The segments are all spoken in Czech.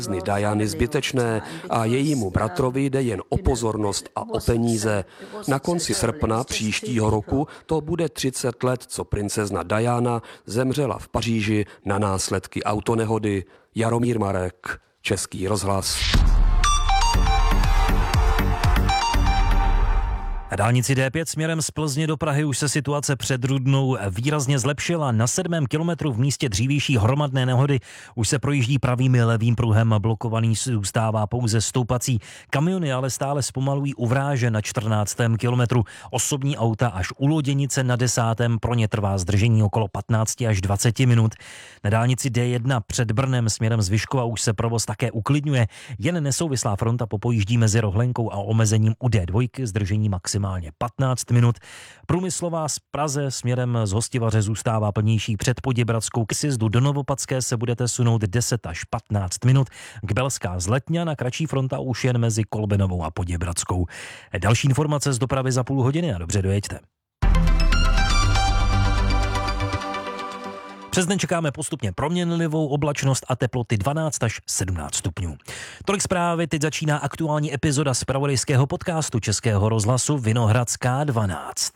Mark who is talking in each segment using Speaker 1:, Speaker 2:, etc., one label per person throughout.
Speaker 1: Diany zbytečné a jejímu bratrovi jde jen o pozornost a o peníze. Na konci srpna příštího roku to bude 30 let, co princezna Diana zemřela v Paříži na následky autonehody. Jaromír Marek, Český rozhlas.
Speaker 2: Na dálnici D5 směrem z Plzně do Prahy už se situace před Rudnou výrazně zlepšila. Na 7. kilometru v místě dřívější hromadné nehody už se projíždí pravým i levým pruhem, blokovaný zůstává pouze stoupací. Kamiony ale stále zpomalují u Vráže na 14. kilometru. Osobní auta až u Loděnice na 10. pro ně trvá zdržení okolo 15 až 20 minut. Na dálnici D1 před Brnem směrem z Vyškova už se provoz také uklidňuje. Jen nesouvislá fronta popojíždí mezi Rohlenkou a omezením u D2 zdržení maximálně 15 minut. Průmyslová z Praze směrem z Hostivaře zůstává plnější před Poděbradskou. K sjezdu do Novopatské se budete sunout 10 až 15 minut. K Belská z Letňana kratší fronta už jen mezi Kolbenovou a Poděbradskou. Další informace z dopravy za půl hodiny a dobře dojeďte. Přes den čekáme postupně proměnlivou oblačnost a teploty 12 až 17 stupňů. Tolik zprávy, teď začíná aktuální epizoda zpravodajského podcastu Českého rozhlasu Vinohradská 12.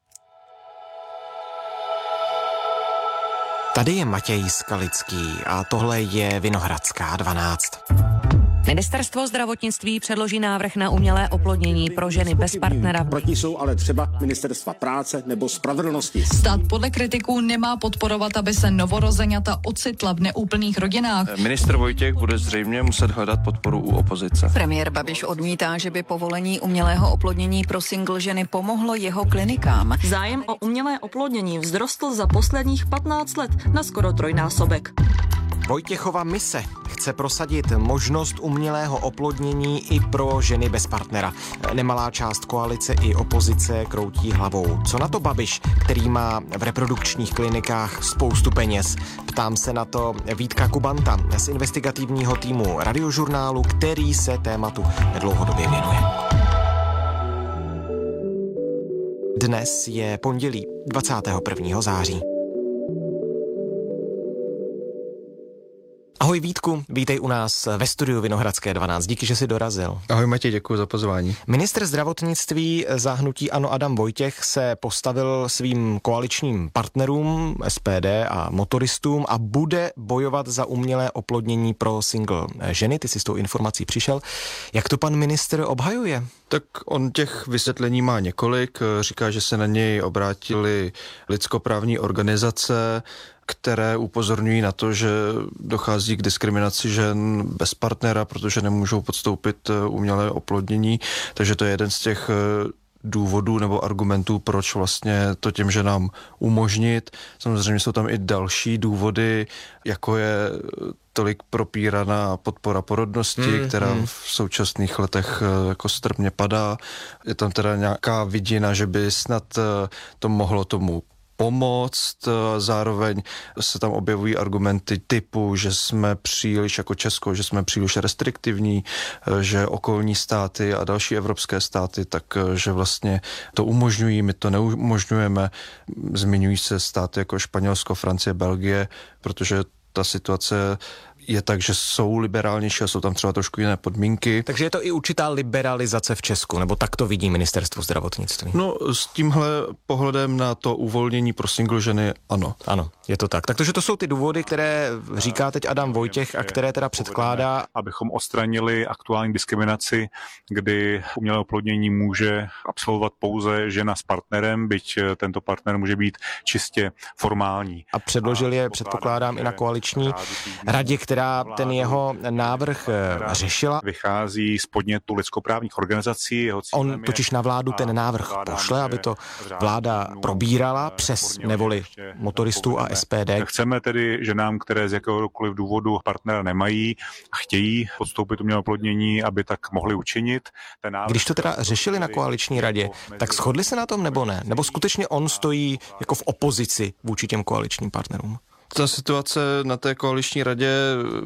Speaker 3: Tady je Matěj Skalický a tohle je Vinohradská 12.
Speaker 4: Ministerstvo zdravotnictví předloží návrh na umělé oplodnění pro ženy bez partnera.
Speaker 5: Proti jsou ale třeba ministerstva práce nebo spravedlnosti.
Speaker 6: Stát podle kritiků nemá podporovat, aby se novorozeňata ocitla v neúplných rodinách.
Speaker 7: Ministr Vojtěch bude zřejmě muset hledat podporu u opozice.
Speaker 6: Premiér Babiš odmítá, že by povolení umělého oplodnění pro single ženy pomohlo jeho klinikám.
Speaker 8: Zájem o umělé oplodnění vzrostl za posledních 15 let na skoro trojnásobek.
Speaker 3: Vojtěchova mise chce prosadit možnost umělého oplodnění i pro ženy bez partnera. Nemalá část koalice i opozice kroutí hlavou. Co na to Babiš, který má v reprodukčních klinikách spoustu peněz? Ptám se na to Vítka Kubanta z investigativního týmu Radiožurnálu, který se tématu dlouhodobě věnuje. Dnes je pondělí 21. září. Ahoj Vítku, vítej u nás ve studiu Vinohradské 12. Díky, že jsi dorazil.
Speaker 7: Ahoj Matěj, děkuji za pozvání.
Speaker 3: Ministr zdravotnictví za hnutí ANO Adam Vojtěch se postavil svým koaličním partnerům SPD a motoristům a bude bojovat za umělé oplodnění pro single ženy. Ty jsi s tou informací přišel. Jak to pan ministr obhajuje?
Speaker 7: Tak on těch vysvětlení má několik. Říká, že se na něj obrátili lidskoprávní organizace, které upozorňují na to, že dochází k diskriminaci žen bez partnera, protože nemůžou podstoupit umělé oplodnění. Takže to je jeden z těch důvodů nebo argumentů, proč vlastně to těm ženám umožnit. Samozřejmě jsou tam i další důvody, jako je tolik propíraná podpora porodnosti, která v současných letech jako strmě padá. Je tam teda nějaká vidina, že by snad to mohlo tomu pomoct, zároveň se tam objevují argumenty typu, že jsme příliš jako Česko, že jsme příliš restriktivní, že okolní státy a další evropské státy, takže vlastně to umožňují, my to neumožňujeme. Zmiňují se státy jako Španělsko, Francie, Belgie, protože ta situace je tak, že jsou liberálnější a jsou tam třeba trošku jiné podmínky.
Speaker 3: Takže je to i určitá liberalizace v Česku, nebo tak to vidí ministerstvo zdravotnictví?
Speaker 7: No, s tímhle pohledem na to uvolnění pro single ženy, ano.
Speaker 3: Ano, je to tak. Takže to jsou ty důvody, které říká teď Adam Vojtěch a které teda předkládá.
Speaker 9: Abychom odstranili aktuální diskriminaci, kdy umělé oplodnění může absolvovat pouze žena s partnerem, byť tento partner může být čistě formální.
Speaker 3: A předložil je, předpokládám, i na koaliční radě, která ten jeho návrh řešila.
Speaker 9: Vychází z podnětu lidskoprávních organizací.
Speaker 3: On totiž na vládu ten návrh pošle, aby to vláda probírala přes nevoli motoristů a SPD.
Speaker 9: Chceme tedy ženám, které z jakéhokoliv důvodu partnera nemají a chtějí podstoupit umělé oplodnění, aby tak mohli učinit.
Speaker 3: Když to teda řešili na koaliční radě, tak shodli se na tom nebo ne? Nebo skutečně on stojí jako v opozici vůči těm koaličním partnerům?
Speaker 7: Ta situace na té koaliční radě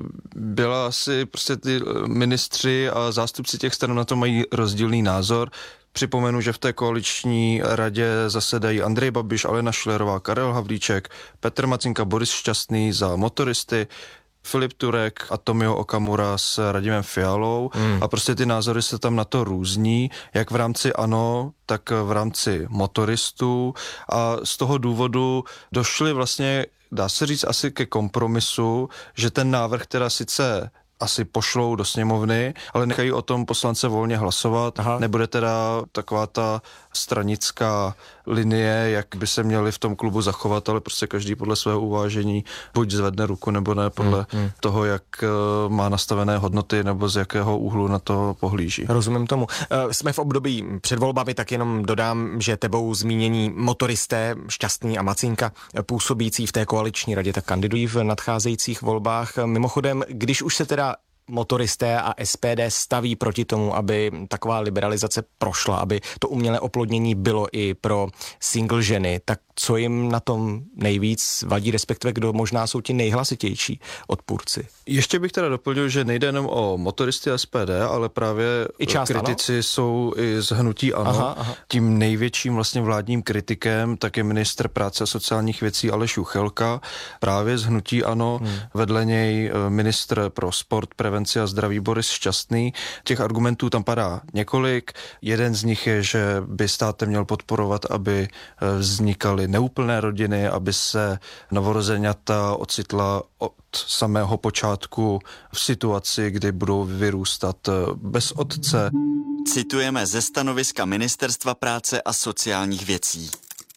Speaker 7: byla asi prostě ty ministři a zástupci těch stran na to mají rozdílný názor. Připomenu, že v té koaliční radě zasedají Andrej Babiš, Alena Schillerová, Karel Havlíček, Petr Macinka, Boris Šťastný za motoristy. Filip Turek a Tomio Okamura s Radimem Fialou a prostě ty názory se tam na to různí, jak v rámci ANO, tak v rámci motoristů a z toho důvodu došli vlastně, dá se říct, asi ke kompromisu, že ten návrh teda sice asi pošlou do sněmovny, ale nechají o tom poslance volně hlasovat. Aha. Nebude teda taková ta stranická linie, jak by se měli v tom klubu zachovat, ale prostě každý podle svého uvážení buď zvedne ruku, nebo ne, podle toho, jak má nastavené hodnoty, nebo z jakého úhlu na to pohlíží.
Speaker 3: Rozumím tomu. Jsme v období před volbami, tak jenom dodám, že tebou zmínění motoristé Šťastný a Macinka, působící v té koaliční radě, tak kandidují v nadcházejících volbách. Mimochodem, když už se teda motoristé a SPD staví proti tomu, aby taková liberalizace prošla, aby to umělé oplodnění bylo i pro single ženy, tak co jim na tom nejvíc vadí, respektive kdo možná jsou ti nejhlasitější odpůrci?
Speaker 7: Ještě bych teda doplnil, že nejde jenom o motoristy a SPD, ale právě i kritici ANO? Jsou i z hnutí ANO. Aha. Tím největším vlastně vládním kritikem tak je ministr práce a sociálních věcí Aleš Juchelka, právě z hnutí ANO, vedle něj ministr pro sport, prevenci a zdraví Boris Šťastný. Těch argumentů tam padá několik. Jeden z nich je, že by stát měl podporovat, aby vznikaly neúplné rodiny, aby se novorozeňata ocitla od samého počátku v situaci, kdy budou vyrůstat bez otce.
Speaker 10: Citujeme ze stanoviska Ministerstva práce a sociálních věcí.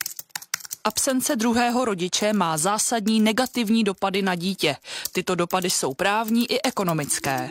Speaker 11: Absence druhého rodiče má zásadní negativní dopady na dítě. Tyto dopady jsou právní i ekonomické.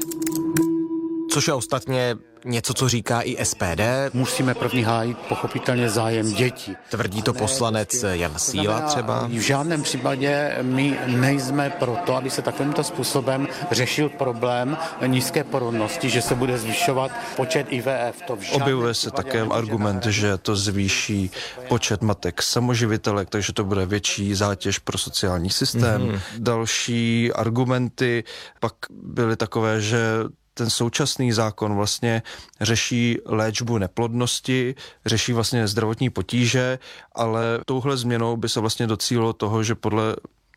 Speaker 3: Což je ostatně něco, co říká i SPD.
Speaker 5: Musíme první hájit pochopitelně zájem dětí.
Speaker 3: Tvrdí to poslanec Jan Síla třeba.
Speaker 5: V žádném případě my nejsme proto, aby se takovýmto způsobem řešil problém nízké porodnosti, že se bude zvyšovat počet IVF.
Speaker 7: Objevuje se také argument, že to zvýší počet matek samoživitelek, takže to bude větší zátěž pro sociální systém. Další argumenty pak byly takové, že ten současný zákon vlastně řeší léčbu neplodnosti, řeší vlastně zdravotní potíže, ale touhle změnou by se vlastně docílilo toho, že podle,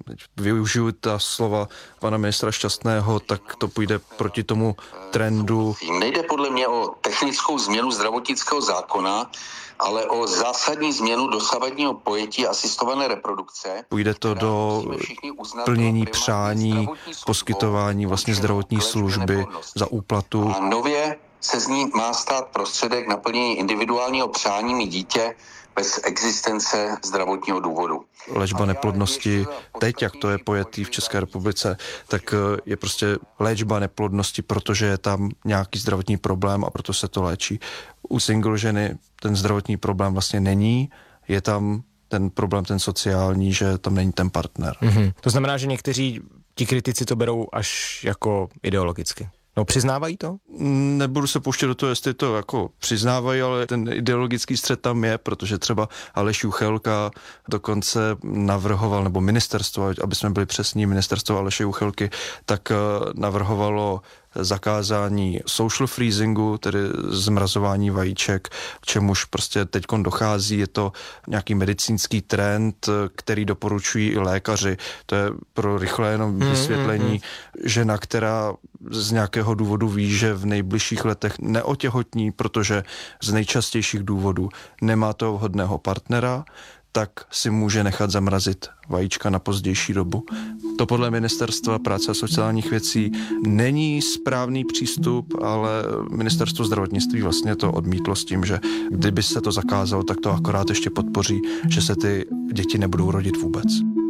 Speaker 7: využiju ta slova pana ministra Šťastného, tak to půjde proti tomu trendu.
Speaker 12: Nejde podle mě o technickou změnu zdravotnického zákona, ale o zásadní změnu dosavadního pojetí asistované reprodukce.
Speaker 7: Půjde to do plnění přání, poskytování vlastně zdravotní služby za úplatu.
Speaker 12: A nově se z ní má stát prostředek naplnění individuálního přání mít dítě bez existence zdravotního důvodu.
Speaker 7: Léčba neplodnosti, teď jak to je pojetý v České republice, tak je prostě léčba neplodnosti, protože je tam nějaký zdravotní problém a proto se to léčí. U single ženy ten zdravotní problém vlastně není, je tam ten problém, ten sociální, že tam není ten partner.
Speaker 3: To znamená, že někteří ti kritici to berou až jako ideologicky. No, přiznávají to?
Speaker 7: Nebudu se pouštět do toho, jestli to jako přiznávají, ale ten ideologický střet tam je, protože třeba Aleš Juchelka dokonce navrhoval, nebo ministerstvo, aby jsme byli přesní, ministerstvo Aleše Juchelky, tak navrhovalo zakázání social freezingu, tedy zmrazování vajíček, k čemuž prostě teďkon dochází. Je to nějaký medicínský trend, který doporučují i lékaři. To je pro rychlé jenom vysvětlení. Žena, která z nějakého důvodu ví, že v nejbližších letech neotěhotní, protože z nejčastějších důvodů nemá toho vhodného partnera, tak si může nechat zamrazit vajíčka na pozdější dobu. To podle Ministerstva práce a sociálních věcí není správný přístup, ale Ministerstvo zdravotnictví vlastně to odmítlo s tím, že kdyby se to zakázalo, tak to akorát ještě podpoří, že se ty děti nebudou rodit vůbec.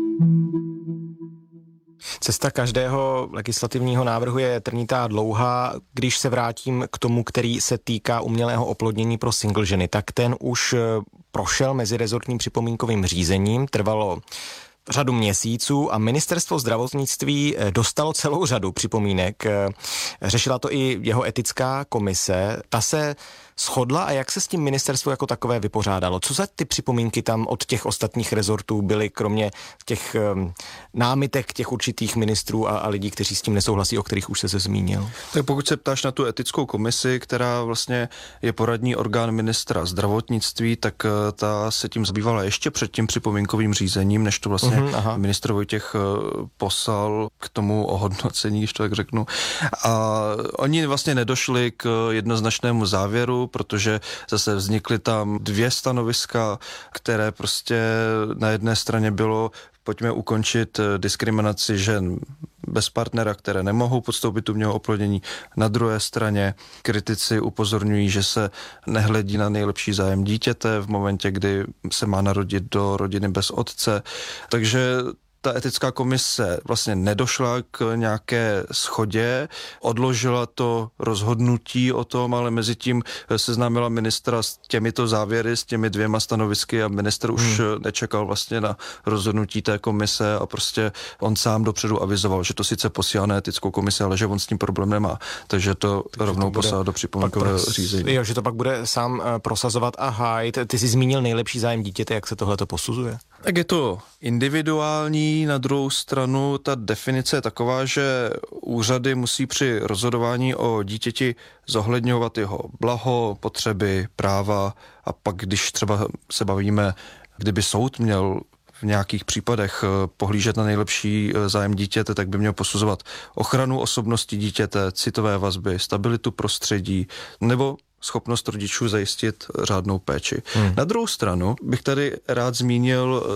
Speaker 3: Cesta každého legislativního návrhu je trnitá dlouhá. Když se vrátím k tomu, který se týká umělého oplodnění pro single ženy, tak ten už prošel mezirezortním připomínkovým řízením, trvalo řadu měsíců a Ministerstvo zdravotnictví dostalo celou řadu připomínek. Řešila to i jeho etická komise. Ta se shodla a jak se s tím ministerstvo jako takové vypořádalo? Co za ty připomínky tam od těch ostatních rezortů byly, kromě těch námitek těch určitých ministrů a lidí, kteří s tím nesouhlasí, o kterých už se zmínil?
Speaker 7: Tak pokud se ptáš na tu etickou komisi, která vlastně je poradní orgán ministra zdravotnictví, tak ta se tím zabývala ještě před tím připomínkovým řízením, než to vlastně vlastně ministr Vojtěch poslal k tomu ohodnocení, když to tak řeknu. A oni vlastně nedošli k jednoznačnému závěru, protože zase vznikly tam dvě stanoviska, které prostě na jedné straně bylo: pojďme ukončit diskriminaci žen bez partnera, které nemohou podstoupit umělé oplodnění. Na druhé straně kritici upozorňují, že se nehledí na nejlepší zájem dítěte v momentě, kdy se má narodit do rodiny bez otce. Takže ta etická komise vlastně nedošla k nějaké shodě, odložila to rozhodnutí o tom, ale mezi tím seznámila ministra s těmito závěry, s těmi dvěma stanovisky a ministr už nečekal vlastně na rozhodnutí té komise a prostě on sám dopředu avizoval, že to sice posílá na etickou komisi, ale že on s tím problém nemá. Takže to rovnou poslal do připomínkového řízení.
Speaker 3: Jo, že to pak bude sám prosazovat a hájit. Ty jsi zmínil nejlepší zájem dítěte, jak se tohleto posuzuje?
Speaker 7: Tak je to individuální, na druhou stranu ta definice je taková, že úřady musí při rozhodování o dítěti zohledňovat jeho blaho, potřeby, práva a pak, když třeba se bavíme, kdyby soud měl v nějakých případech pohlížet na nejlepší zájem dítěte, tak by měl posuzovat ochranu osobnosti dítěte, citové vazby, stabilitu prostředí nebo schopnost rodičů zajistit řádnou péči. Na druhou stranu bych tady rád zmínil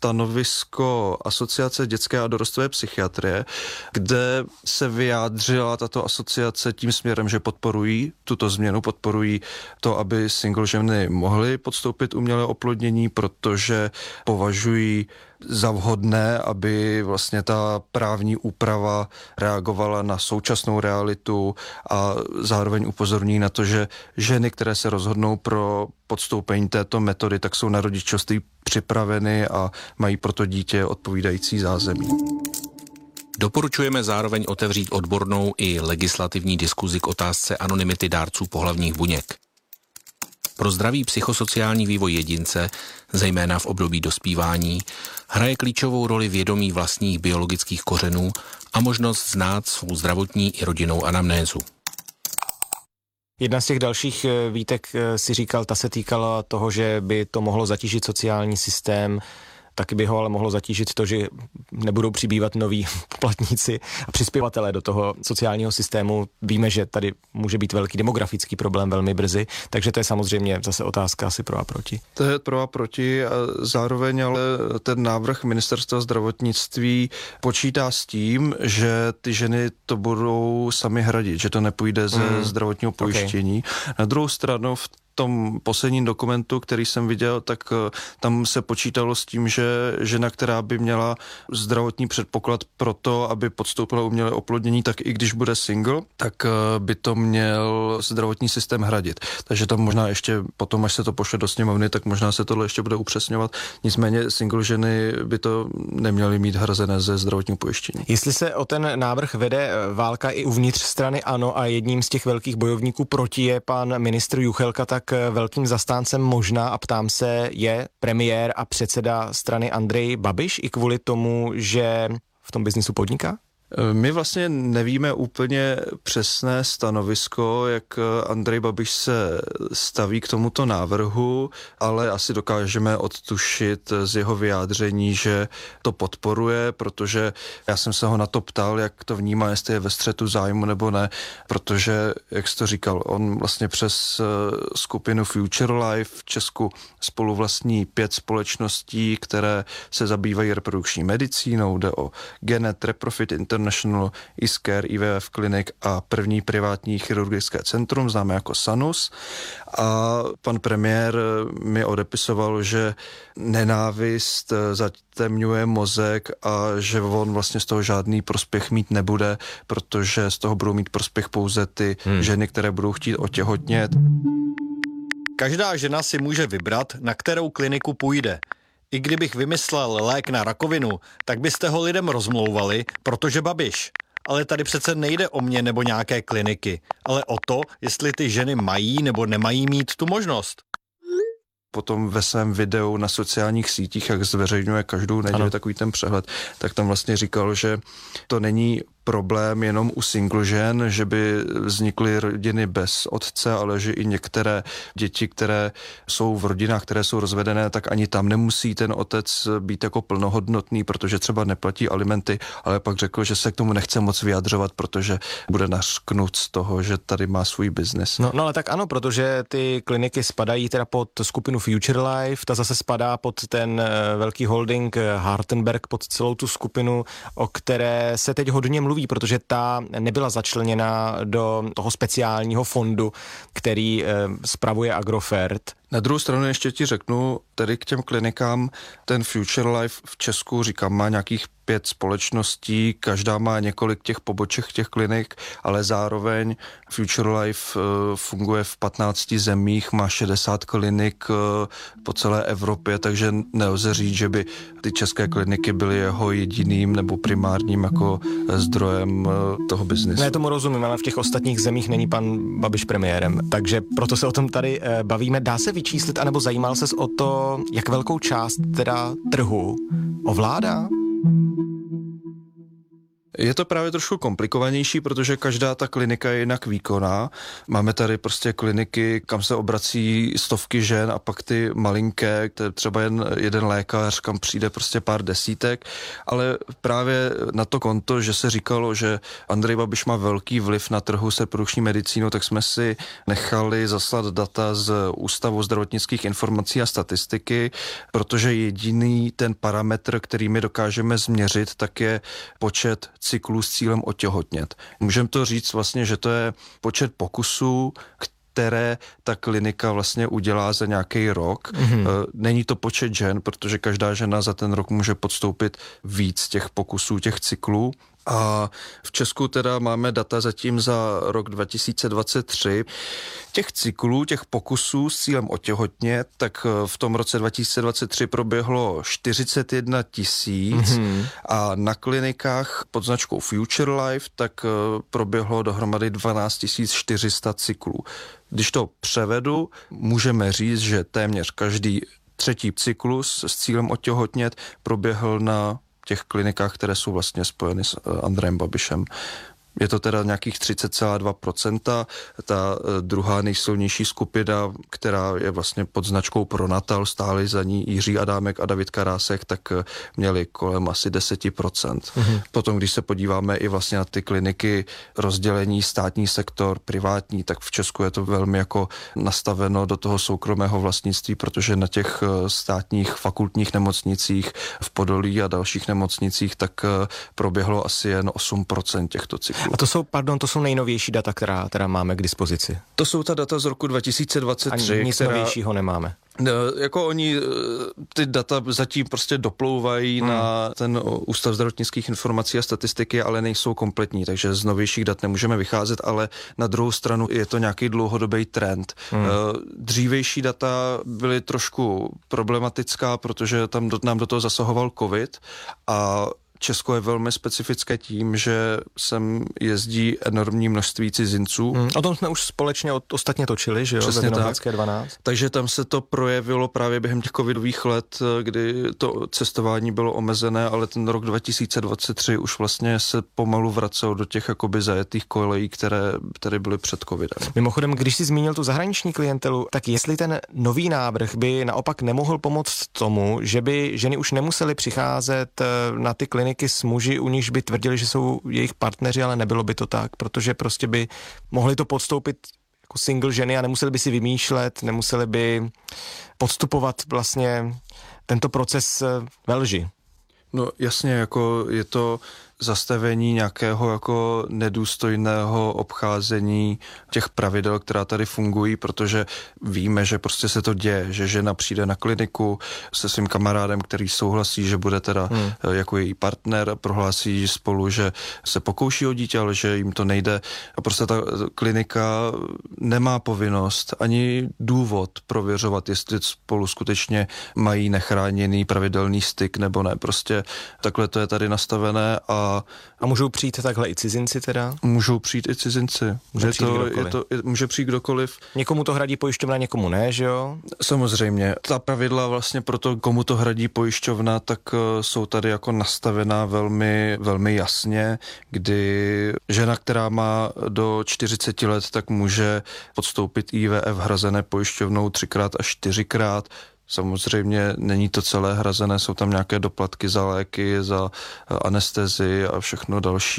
Speaker 7: stanovisko Asociace dětské a dorostové psychiatrie, kde se vyjádřila tato asociace tím směrem, že podporují tuto změnu, podporují to, aby single ženy mohly podstoupit umělé oplodnění, protože považují za vhodné, aby vlastně ta právní úprava reagovala na současnou realitu a zároveň upozorní na to, že ženy, které se rozhodnou pro podstoupení této metody, tak jsou na rodičovství připraveny a mají proto dítě odpovídající zázemí.
Speaker 13: Doporučujeme zároveň otevřít odbornou i legislativní diskuzi k otázce anonymity dárců pohlavních buněk. Pro zdravý psychosociální vývoj jedince, zejména v období dospívání, hraje klíčovou roli vědomí vlastních biologických kořenů a možnost znát svou zdravotní i rodinnou anamnézu.
Speaker 3: Jedna z těch dalších výtek si říkal, ta se týkala toho, že by to mohlo zatížit sociální systém. Taky by ho ale mohlo zatížit to, že nebudou přibývat noví poplatníci a přispěvatelé do toho sociálního systému. Víme, že tady může být velký demografický problém velmi brzy, takže to je samozřejmě zase otázka asi pro a proti.
Speaker 7: To je pro a proti a zároveň ale ten návrh Ministerstva zdravotnictví počítá s tím, že ty ženy to budou sami hradit, že to nepůjde ze zdravotního pojištění. Okay. Na druhou stranu v tom posledním dokumentu, který jsem viděl, tak tam se počítalo s tím, že žena, která by měla zdravotní předpoklad pro to, aby podstoupila umělé oplodnění, tak i když bude single, tak by to měl zdravotní systém hradit. Takže tam možná ještě potom, až se to pošle do sněmovny, tak možná se tohle ještě bude upřesňovat. Nicméně single ženy by to neměly mít hrazené ze zdravotního pojištění.
Speaker 3: Jestli se o ten návrh vede válka i uvnitř strany ANO a jedním z těch velkých bojovníků proti je pan ministr Juchelka, tak velkým zastáncem možná, a ptám se, je premiér a předseda strany Andrej Babiš i kvůli tomu, že v tom biznisu podniká?
Speaker 7: My vlastně nevíme úplně přesné stanovisko, jak Andrej Babiš se staví k tomuto návrhu, ale asi dokážeme odtušit z jeho vyjádření, že to podporuje, protože já jsem se ho na to ptal, jak to vnímá, jestli je ve střetu zájmu nebo ne, protože, jak jsi to říkal, on vlastně přes skupinu Future Life v Česku spoluvlastní 5 společností, které se zabývají reprodukční medicínou, jde o Genet, Reprofit International, iScare, IVF Clinic a první privátní chirurgické centrum, známé jako Sanus. A pan premiér mi odepisoval, že nenávist zatemňuje mozek a že on vlastně z toho žádný prospěch mít nebude, protože z toho budou mít prospěch pouze ty ženy, které budou chtít otěhotnět.
Speaker 14: Každá žena si může vybrat, na kterou kliniku půjde. I kdybych vymyslel lék na rakovinu, tak byste ho lidem rozmlouvali, protože Babiš. Ale tady přece nejde o mě nebo nějaké kliniky, ale o to, jestli ty ženy mají nebo nemají mít tu možnost.
Speaker 7: Potom ve svém videu na sociálních sítích, jak zveřejňuje každou neděli takový ten přehled, tak tam vlastně říkal, že to není problém jenom u single žen, že by vznikly rodiny bez otce, ale že i některé děti, které jsou v rodinách, které jsou rozvedené, tak ani tam nemusí ten otec být jako plnohodnotný, protože třeba neplatí alimenty, ale pak řekl, že se k tomu nechce moc vyjadřovat, protože bude nařknut z toho, že tady má svůj biznis.
Speaker 3: No ale tak ano, protože ty kliniky spadají teda pod skupinu Future Life, ta zase spadá pod ten velký holding Hartenberg, pod celou tu skupinu, o které se teď hodně mluví, protože ta nebyla začleněna do toho speciálního fondu, který spravuje Agrofert.
Speaker 7: Na druhou stranu ještě ti řeknu, tedy k těm klinikám, ten Future Life v Česku, říkám, má nějakých 5 společností, každá má několik těch poboček těch klinik, ale zároveň Future Life funguje v 15 zemích, má 60 klinik po celé Evropě, takže nelze říct, že by ty české kliniky byly jeho jediným nebo primárním jako zdrojem toho biznesu.
Speaker 3: Já tomu rozumím, ale v těch ostatních zemích není pan Babiš premiérem, takže proto se o tom tady bavíme. Dá se vyčíslit, anebo zajímal ses o to, jak velkou část teda trhu ovládá?
Speaker 7: Je to právě trošku komplikovanější, protože každá ta klinika je jinak výkonná. Máme tady prostě kliniky, kam se obrací stovky žen a pak ty malinké, třeba jen jeden lékař, kam přijde prostě pár desítek, ale právě na to konto, že se říkalo, že Andrej Babiš má velký vliv na trhu s reprodukční medicínou, tak jsme si nechali zaslat data z Ústavu zdravotnických informací a statistiky, protože jediný ten parametr, který my dokážeme změřit, tak je počet cyklů s cílem otěhotnět. Můžeme to říct vlastně, že to je počet pokusů, které ta klinika vlastně udělá za nějaký rok. Není to počet žen, protože každá žena za ten rok může podstoupit víc těch pokusů, těch cyklů. A v Česku teda máme data zatím za rok 2023. Těch cyklů, těch pokusů s cílem otěhotnět, tak v tom roce 2023 proběhlo 41 000 a na klinikách pod značkou Future Life tak proběhlo dohromady 12 400 cyklů. Když to převedu, můžeme říct, že téměř každý třetí cyklus s cílem otěhotnět proběhl na těch klinikách, které jsou vlastně spojeny s Andrejem Babišem. Je to teda nějakých 30,2%. Ta druhá nejsilnější skupina, která je vlastně pod značkou Pronatal, stáli za ní Jiří Adámek a David Karásek, tak měli kolem asi 10%. Potom, když se podíváme i vlastně na ty kliniky rozdělení státní sektor, privátní, tak v Česku je to velmi jako nastaveno do toho soukromého vlastnictví, protože na těch státních fakultních nemocnicích v Podolí a dalších nemocnicích tak proběhlo asi jen 8% těchto cyklů.
Speaker 3: A to jsou nejnovější data, která máme k dispozici.
Speaker 7: To jsou ta data z roku 2023.
Speaker 3: A nic novějšího nemáme.
Speaker 7: Jako oni ty data zatím prostě doplouvají na ten Ústav zdravotnických informací a statistiky, ale nejsou kompletní, takže z novějších dat nemůžeme vycházet, ale na druhou stranu je to nějaký dlouhodobý trend. Dřívejší data byly trošku problematická, protože tam nám do toho zasahoval covid a Česko je velmi specifické tím, že sem jezdí enormní množství cizinců.
Speaker 3: O tom jsme už společně ostatně točili, že jo?
Speaker 7: Přesně tak.
Speaker 3: 12.
Speaker 7: Takže tam se to projevilo právě během těch covidových let, kdy to cestování bylo omezené, ale ten rok 2023 už vlastně se pomalu vracel do těch jakoby zajetých kolejí, které tady byly před covidem.
Speaker 3: Mimochodem, když jsi zmínil tu zahraniční klientelu, tak jestli ten nový návrh by naopak nemohl pomoct tomu, že by ženy už nemusely přicházet na ty kliniky s muži, u nichž by tvrdili, že jsou jejich partneři, ale nebylo by to tak, protože prostě by mohli to podstoupit jako single ženy a nemuseli by si vymýšlet, nemuseli by podstupovat vlastně tento proces ve lži.
Speaker 7: No jasně, jako je to zastavení nějakého jako nedůstojného obcházení těch pravidel, která tady fungují, protože víme, že prostě se to děje, že žena přijde na kliniku se svým kamarádem, který souhlasí, že bude teda jako její partner, prohlásí spolu, že se pokouší o dítě, ale že jim to nejde a prostě ta klinika nemá povinnost ani důvod prověřovat, jestli spolu skutečně mají nechráněný pravidelný styk nebo ne. Prostě takhle to je tady nastavené a
Speaker 3: A můžou přijít takhle i cizinci teda?
Speaker 7: Můžou přijít i cizinci. Může přijít kdokoliv.
Speaker 3: Někomu to hradí pojišťovna, někomu ne, že jo?
Speaker 7: Samozřejmě. Ta pravidla vlastně pro to, komu to hradí pojišťovna, tak jsou tady jako nastavená velmi, velmi jasně, kdy žena, která má do 40 let, tak může podstoupit IVF hrazené pojišťovnou 3x až 4x. Samozřejmě není to celé hrazené, jsou tam nějaké doplatky za léky, za anestezii a všechno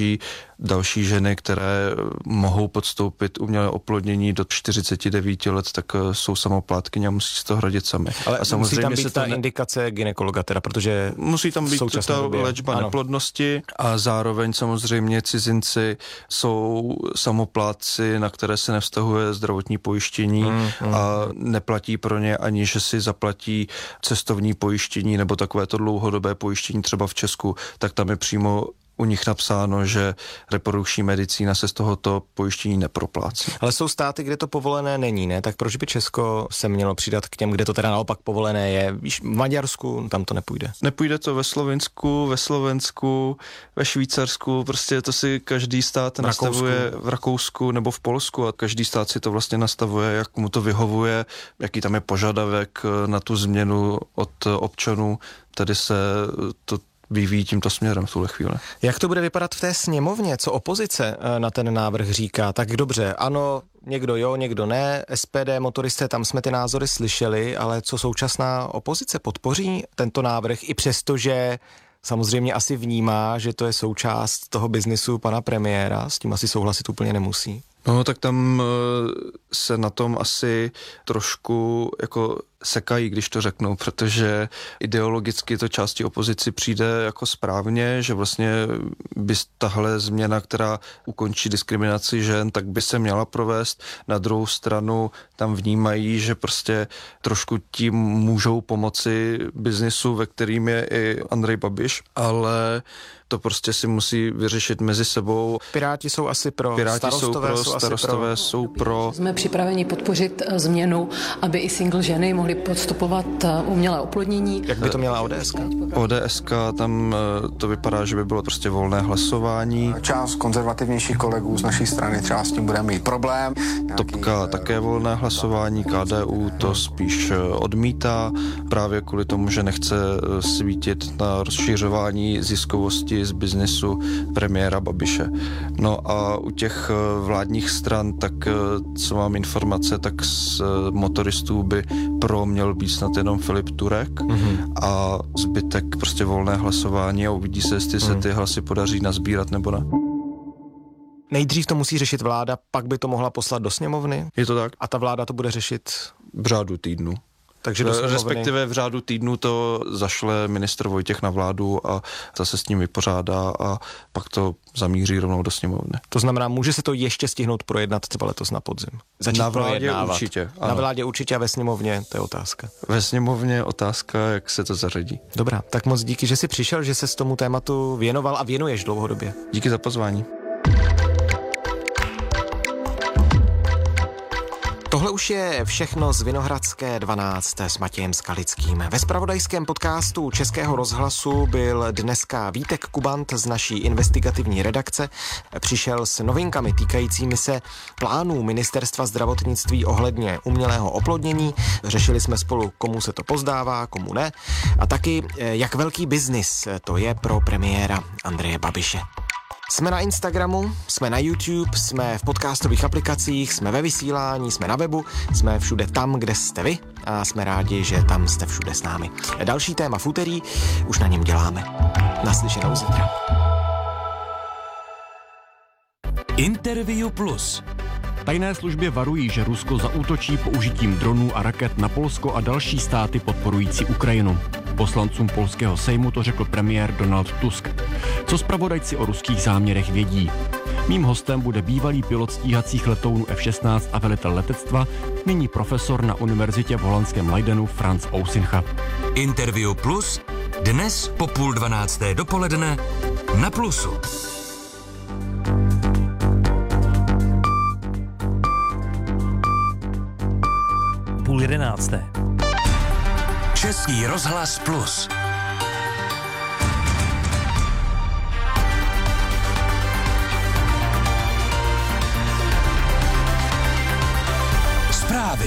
Speaker 7: další ženy, které mohou podstoupit umělé oplodnění do 49 let, tak jsou samoplátkyně a musí si to hradit sami.
Speaker 3: Ale a musí tam být ta indikace gynekologa teda, protože
Speaker 7: musí tam být ta léčba neplodnosti a zároveň samozřejmě cizinci jsou samoplátci, na které se nevztahuje zdravotní pojištění a neplatí pro ně ani, že si zaplatí cestovní pojištění nebo takovéto dlouhodobé pojištění třeba v Česku, tak tam je přímo u nich napsáno, že reprodukční medicína se z tohoto pojištění neproplácí.
Speaker 3: Ale jsou státy, kde to povolené není, ne? Tak proč by Česko se mělo přidat k těm, kde to teda naopak povolené je? Víš, v Maďarsku tam to nepůjde.
Speaker 7: Nepůjde to ve Slovinsku, ve Slovensku, ve Švýcarsku, prostě to si každý stát nastavuje v Rakousku nebo v Polsku a každý stát si to vlastně nastavuje, jak mu to vyhovuje, jaký tam je požadavek na tu změnu od občanů. Tady se to vyvíjí tímto směrem v tuhle chvíli.
Speaker 3: Jak to bude vypadat v té sněmovně? Co opozice na ten návrh říká? Tak dobře, ano, někdo jo, někdo ne, SPD, motoristé, tam jsme ty názory slyšeli, ale co současná opozice podpoří tento návrh i přesto, že samozřejmě asi vnímá, že to je součást toho biznisu pana premiéra, s tím asi souhlasit úplně nemusí.
Speaker 7: No, tak tam se na tom asi trošku jako sekají, když to řeknou, protože ideologicky to části opozici přijde jako správně, že vlastně by tahle změna, která ukončí diskriminaci žen, tak by se měla provést. Na druhou stranu tam vnímají, že prostě trošku tím můžou pomoci biznisu, ve kterým je i Andrej Babiš, ale to prostě si musí vyřešit mezi sebou.
Speaker 3: Piráti jsou asi pro,
Speaker 7: starostové jsou pro.
Speaker 15: Jsme připraveni podpořit změnu, aby i single ženy mohly podstupovat umělé oplodnění.
Speaker 3: Jak by to měla ODS?
Speaker 7: ODS, tam to vypadá, že by bylo prostě volné hlasování.
Speaker 16: Část konzervativnějších kolegů z naší strany třeba s tím bude mít problém.
Speaker 7: Topka také volné hlasování, KDU to spíš odmítá, právě kvůli tomu, že nechce svítit na rozšiřování ziskovosti z biznesu premiéra Babiše. No a u těch vládních stran, tak co mám informace, tak z motoristů by měl být snad jenom Filip Turek a zbytek prostě volné hlasování a uvidí se, jestli se ty hlasy podaří nazbírat nebo ne.
Speaker 3: Nejdřív to musí řešit vláda, pak by to mohla poslat do sněmovny?
Speaker 7: Je to tak.
Speaker 3: A ta vláda to bude řešit
Speaker 7: v řádu týdnu.
Speaker 3: Takže
Speaker 7: respektive v řádu týdnu to zašle ministr Vojtěch na vládu a zase s ním vypořádá a pak to zamíří rovnou do sněmovny.
Speaker 3: To znamená, může se to ještě stihnout projednat třeba letos na podzim?
Speaker 7: Začít na vládě určitě. Ano.
Speaker 3: Na vládě určitě a ve sněmovně, to je otázka.
Speaker 7: Ve sněmovně otázka, jak se to zařadí.
Speaker 3: Dobrá, tak moc díky, že jsi přišel, že se s tomu tématu věnoval a věnuješ dlouhodobě.
Speaker 7: Díky za pozvání.
Speaker 3: Tohle už je všechno z Vinohradské 12 s Matějem Skalickým. Ve zpravodajském podcastu Českého rozhlasu byl dneska Vítek Kubant z naší investigativní redakce. Přišel s novinkami týkajícími se plánů Ministerstva zdravotnictví ohledně umělého oplodnění. Řešili jsme spolu, komu se to pozdává, komu ne. A taky, jak velký biznis to je pro premiéra Andreje Babiše. Jsme na Instagramu, jsme na YouTube, jsme v podcastových aplikacích, jsme ve vysílání, jsme na webu, jsme všude tam, kde jste vy a jsme rádi, že tam jste všude s námi. Další téma v úterý, už na něm děláme. Naslyšenou zítra.
Speaker 17: Interview Plus.
Speaker 18: Tajné služby varují, že Rusko zaútočí použitím dronů a raket na Polsko a další státy podporující Ukrajinu. Poslancům polského sejmu to řekl premiér Donald Tusk. Co zpravodajci o ruských záměrech vědí? Mým hostem bude bývalý pilot stíhacích letounů F-16 a velitel letectva, nyní profesor na univerzitě v holandském Leidenu Franz Ousincha.
Speaker 17: Interview Plus dnes po 11:30 dopoledne na Plusu.
Speaker 2: Půl 11.
Speaker 17: Český rozhlas Plus. zprávy.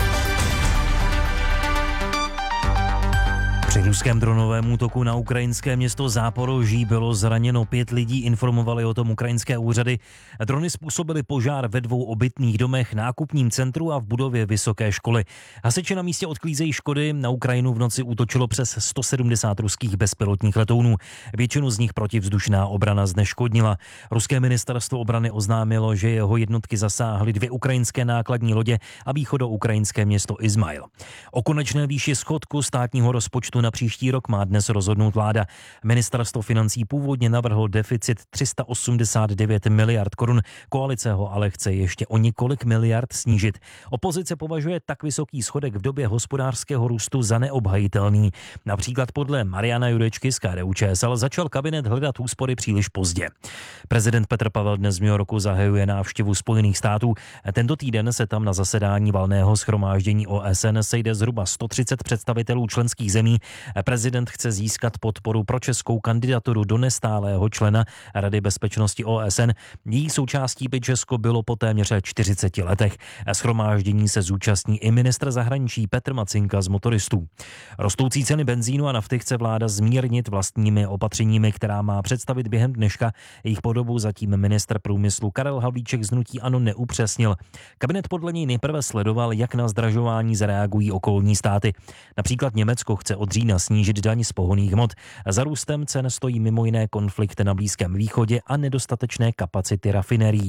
Speaker 2: Při ruském dronovém útoku na ukrajinské město Záporoží bylo zraněno 5 lidí, informovali o tom ukrajinské úřady. Drony způsobily požár ve 2 obytných domech, nákupním centru a v budově vysoké školy. Hasiči na místě odklízejí škody. Na Ukrajinu v noci útočilo přes 170 ruských bezpilotních letounů. Většinu z nich protivzdušná obrana zneškodnila. Ruské ministerstvo obrany oznámilo, že jeho jednotky zasáhly 2 ukrajinské nákladní lodě a východoukrajinské město Izmail. O konečné výši schodku státního rozpočtu na příští rok má dnes rozhodnout vláda. Ministerstvo financí původně navrhlo deficit 389 miliard korun. Koalice ho ale chce ještě o několik miliard snížit. Opozice považuje tak vysoký schodek v době hospodářského růstu za neobhajitelný. Například podle Mariana Jurečky z KDU-ČSL začal kabinet hledat úspory příliš pozdě. Prezident Petr Pavel dnes v New Yorku zahajuje návštěvu Spojených států. Tento týden se tam na zasedání valného shromáždění OSN sejde zhruba 130 představitelů členských zemí. Prezident chce získat podporu pro českou kandidaturu do nestálého člena Rady bezpečnosti OSN. Její součástí by Česko bylo po téměř 40 letech. Shromáždění se zúčastní i ministr zahraničí Petr Macinka z motoristů. Rostoucí ceny benzínu a nafty chce vláda zmírnit vlastními opatřeními, která má představit během dneška. Jejich podobu zatím ministr průmyslu Karel Havlíček z hnutí ANO neupřesnil. Kabinet podle něj nejprve sledoval, jak na zdražování zareagují okolní státy. Například Německo chce od října snížit daň z pohonných hmot. Za růstem cen stojí mimo jiné konflikty na Blízkém východě a nedostatečné kapacity rafinerií.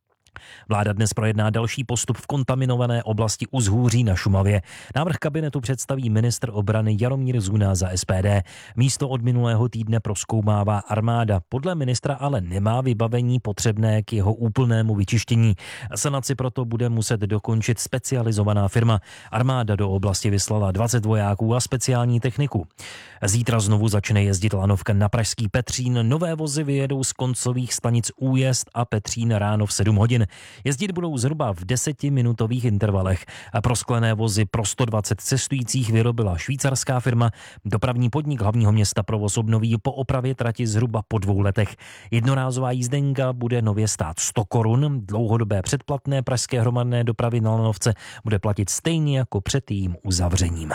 Speaker 2: Vláda dnes projedná další postup v kontaminované oblasti Uzhůří na Šumavě. Návrh kabinetu představí ministr obrany Jaromír Zuna za SPD. Místo od minulého týdne prozkoumává armáda. Podle ministra ale nemá vybavení potřebné k jeho úplnému vyčištění. Sanaci proto bude muset dokončit specializovaná firma. Armáda do oblasti vyslala 20 vojáků a speciální techniku. Zítra znovu začne jezdit lanovka na pražský Petřín. Nové vozy vyjedou z koncových stanic Újezd a Petřín ráno v 7 hodin. Jezdit budou zhruba v 10minutových intervalech. A pro sklené vozy pro 120 cestujících vyrobila švýcarská firma. Dopravní podnik hlavního města provoz obnoví po opravě trati zhruba po 2 letech. Jednorázová jízdenka bude nově stát 100 korun. Dlouhodobé předplatné pražské hromadné dopravy na lanovce bude platit stejně jako před jejím uzavřením.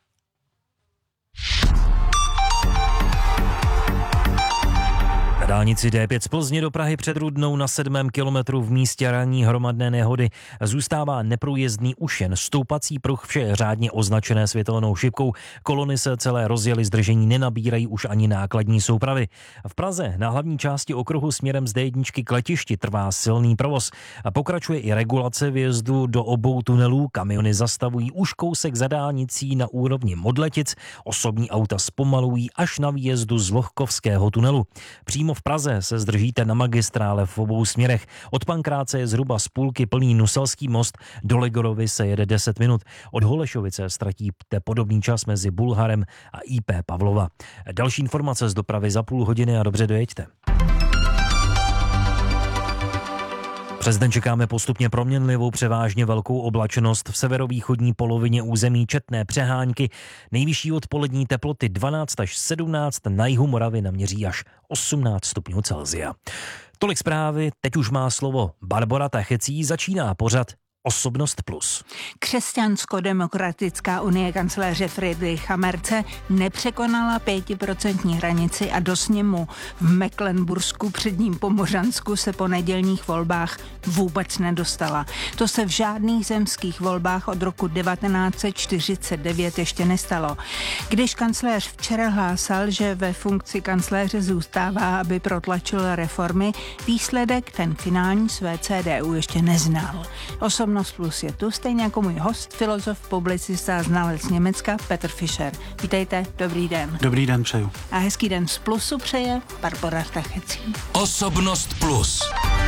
Speaker 2: Na dálnici D5 z Plzně do Prahy před Rudnou na 7. kilometru v místě ranní hromadné nehody zůstává neprůjezdný už jen stoupací pruh, vše je řádně označené světelnou šipkou. Kolony se celé rozjely, zdržení nenabírají už ani nákladní soupravy. V Praze na hlavní části okruhu směrem z D1 k letišti trvá silný provoz. A pokračuje i regulace vjezdu do obou tunelů. Kamiony zastavují už kousek za dálnicí na úrovni Modletic. Osobní auta zpomalují až na výjezdu z Lohkovského tunelu. Přímo v Praze se zdržíte na magistrále v obou směrech. Od Pankráce je zhruba z půlky plný Nuselský most, do Legorovy se jede 10 minut. Od Holešovice ztratíte podobný čas mezi Bulharem a IP Pavlova. Další informace z dopravy za půl hodiny a dobře dojeďte. Přes den čekáme postupně proměnlivou převážně velkou oblačnost. V severovýchodní polovině území četné přehánky. Nejvyšší odpolední teploty 12 až 17, na jihu Moravy naměří až 18 stupňů Celsia. Tolik zprávy, teď už má slovo Barbora Tachecí, začíná pořad Osobnost plus.
Speaker 19: Křesťansko-demokratická unie kancléře Friedricha Merze nepřekonala 5% hranici a do sněmu v Mecklenbursku předním Pomořansku se po nedělních volbách vůbec nedostala. To se v žádných zemských volbách od roku 1949 ještě nestalo. Když kancléř včera hlásal, že ve funkci kancléře zůstává, aby protlačil reformy, výsledek ten finální své CDU ještě neznal. Osobnost plus je tu, stejně jako můj host, filozof, publicista a znalec Německa Petr Fischer. Vítejte, dobrý den.
Speaker 20: Dobrý den přeju.
Speaker 19: A hezký den z Plusu přeje Barbora Tachecí.
Speaker 17: Osobnost plus.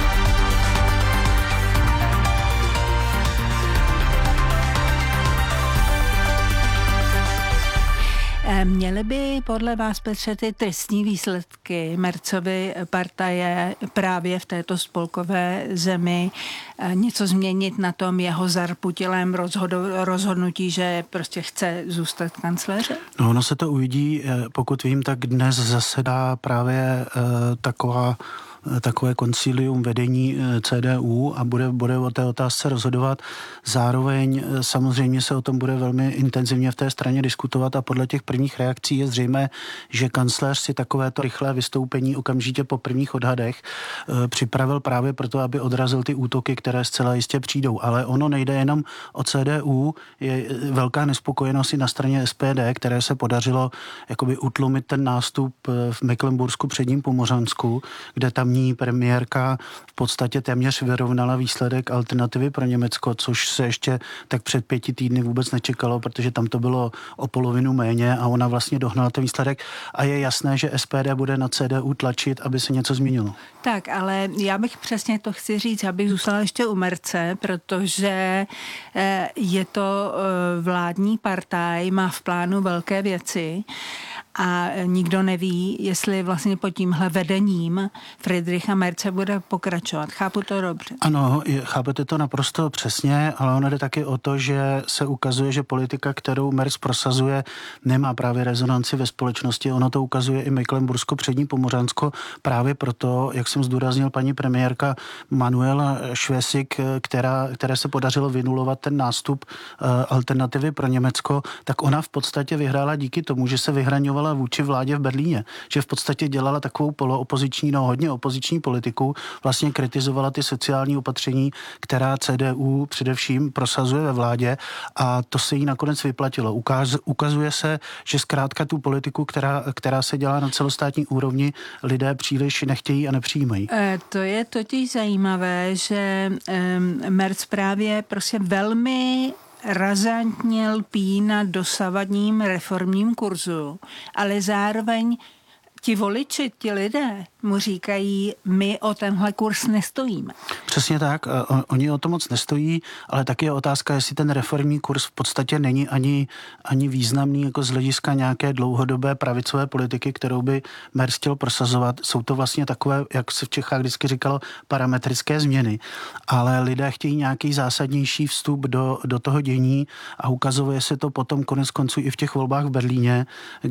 Speaker 19: Měly by podle vás, Petře, ty tristní výsledky Merzovy partaje právě v této spolkové zemi něco změnit na tom jeho zarputilém rozhodnutí, že prostě chce zůstat kancléřem?
Speaker 20: No, ono se to uvidí, pokud vím, tak dnes zasedá právě taková takové koncilium vedení CDU a bude o té otázce rozhodovat. Zároveň samozřejmě se o tom bude velmi intenzivně v té straně diskutovat a podle těch prvních reakcí je zřejmé, že kancléř si takovéto rychlé vystoupení okamžitě po prvních odhadech připravil právě proto, aby odrazil ty útoky, které zcela jistě přijdou. Ale ono nejde jenom o CDU, je velká nespokojenost i na straně SPD, které se podařilo jakoby utlumit ten nástup v Mecklenbursku předním Pomořansku, kde tamní premiérka v podstatě téměř vyrovnala výsledek Alternativy pro Německo, což se ještě tak před 5 týdny vůbec nečekalo, protože tam to bylo o polovinu méně a ona vlastně dohnala ten výsledek a je jasné, že SPD bude na CDU tlačit, aby se něco změnilo.
Speaker 19: Tak, ale já bych přesně to chci říct, abych zůstala ještě u Merce, protože je to vládní partaj, má v plánu velké věci a nikdo neví, jestli vlastně pod tímhle vedením Friedricha Merze bude pokračovat. Chápu to dobře?
Speaker 20: Ano, chápete to naprosto přesně, ale ono jde taky o to, že se ukazuje, že politika, kterou Merz prosazuje, nemá právě rezonanci ve společnosti. Ono to ukazuje i Mecklenbursko přední Pomořansko právě proto, jak jsem zdůraznil, paní premiérka Manuela Schwesig, které se podařilo vynulovat ten nástup Alternativy pro Německo, tak ona v podstatě vyhrála díky tomu, že se vyhraňovala vůči vládě v Berlíně, že v podstatě dělala takovou poloopoziční, hodně opoziční politiku, vlastně kritizovala ty sociální opatření, která CDU především prosazuje ve vládě a to se jí nakonec vyplatilo. Ukazuje se, že zkrátka tu politiku, která se dělá na celostátní úrovni, lidé příliš nechtějí a nepřijímají.
Speaker 19: To je totiž zajímavé, že Merz právě prostě velmi razantně lpí na dosavadním reformním kurzu, ale zároveň ti voliči, ti lidé mu říkají, my o tenhle kurz nestojíme.
Speaker 20: Přesně tak, oni o to moc nestojí, ale taky je otázka, jestli ten reformní kurz v podstatě není ani významný jako z hlediska nějaké dlouhodobé pravicové politiky, kterou by Merz chtěl prosazovat. Jsou to vlastně takové, jak se v Čechách vždycky říkalo, parametrické změny, ale lidé chtějí nějaký zásadnější vstup do toho dění a ukazuje se to potom konec konců i v těch volbách v Berlíně,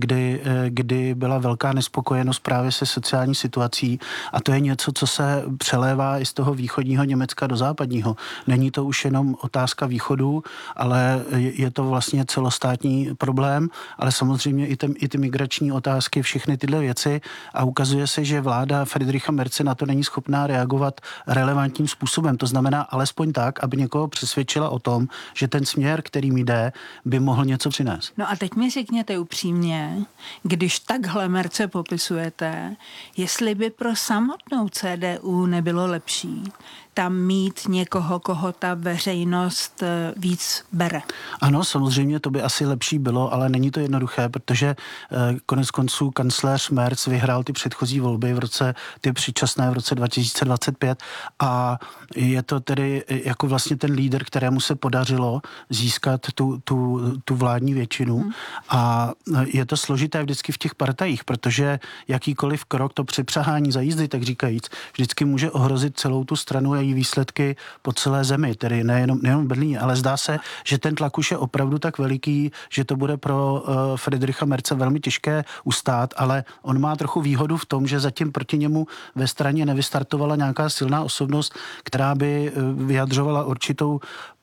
Speaker 20: kdy byla velká nespokojenost právě se sociální situací a to je něco, co se přelévá i z toho východního Německa do západního. Není to už jenom otázka východu, ale je to vlastně celostátní problém, ale samozřejmě i ty migrační otázky, všechny tyhle věci a ukazuje se, že vláda Friedricha Merze na to není schopná reagovat relevantním způsobem. To znamená alespoň tak, aby někoho přesvědčila o tom, že ten směr, kterým jde, by mohl něco přinést.
Speaker 19: No a teď mi řekněte upřímně, když takhle Merze popisujete, jestli by pro samotnou CDU nebylo lepší tam mít někoho, koho ta veřejnost víc bere.
Speaker 20: Ano, samozřejmě to by asi lepší bylo, ale není to jednoduché, protože konec konců kancléř Merz vyhrál ty předchozí volby ty předčasné v roce 2025 a je to tedy jako vlastně ten lídr, kterému se podařilo získat tu vládní většinu a je to složité vždycky v těch partajích, protože jakýkoliv krok, to přepřahání za jízdy, tak říkajíc, vždycky může ohrozit celou tu stranu a její výsledky po celé zemi, tedy nejenom v Berlíně, ale zdá se, že ten tlak už je opravdu tak veliký, že to bude pro Friedricha Merze velmi těžké ustát, ale on má trochu výhodu v tom, že zatím proti němu ve straně nevystartovala nějaká silná osobnost, která by vyjadřovala určitou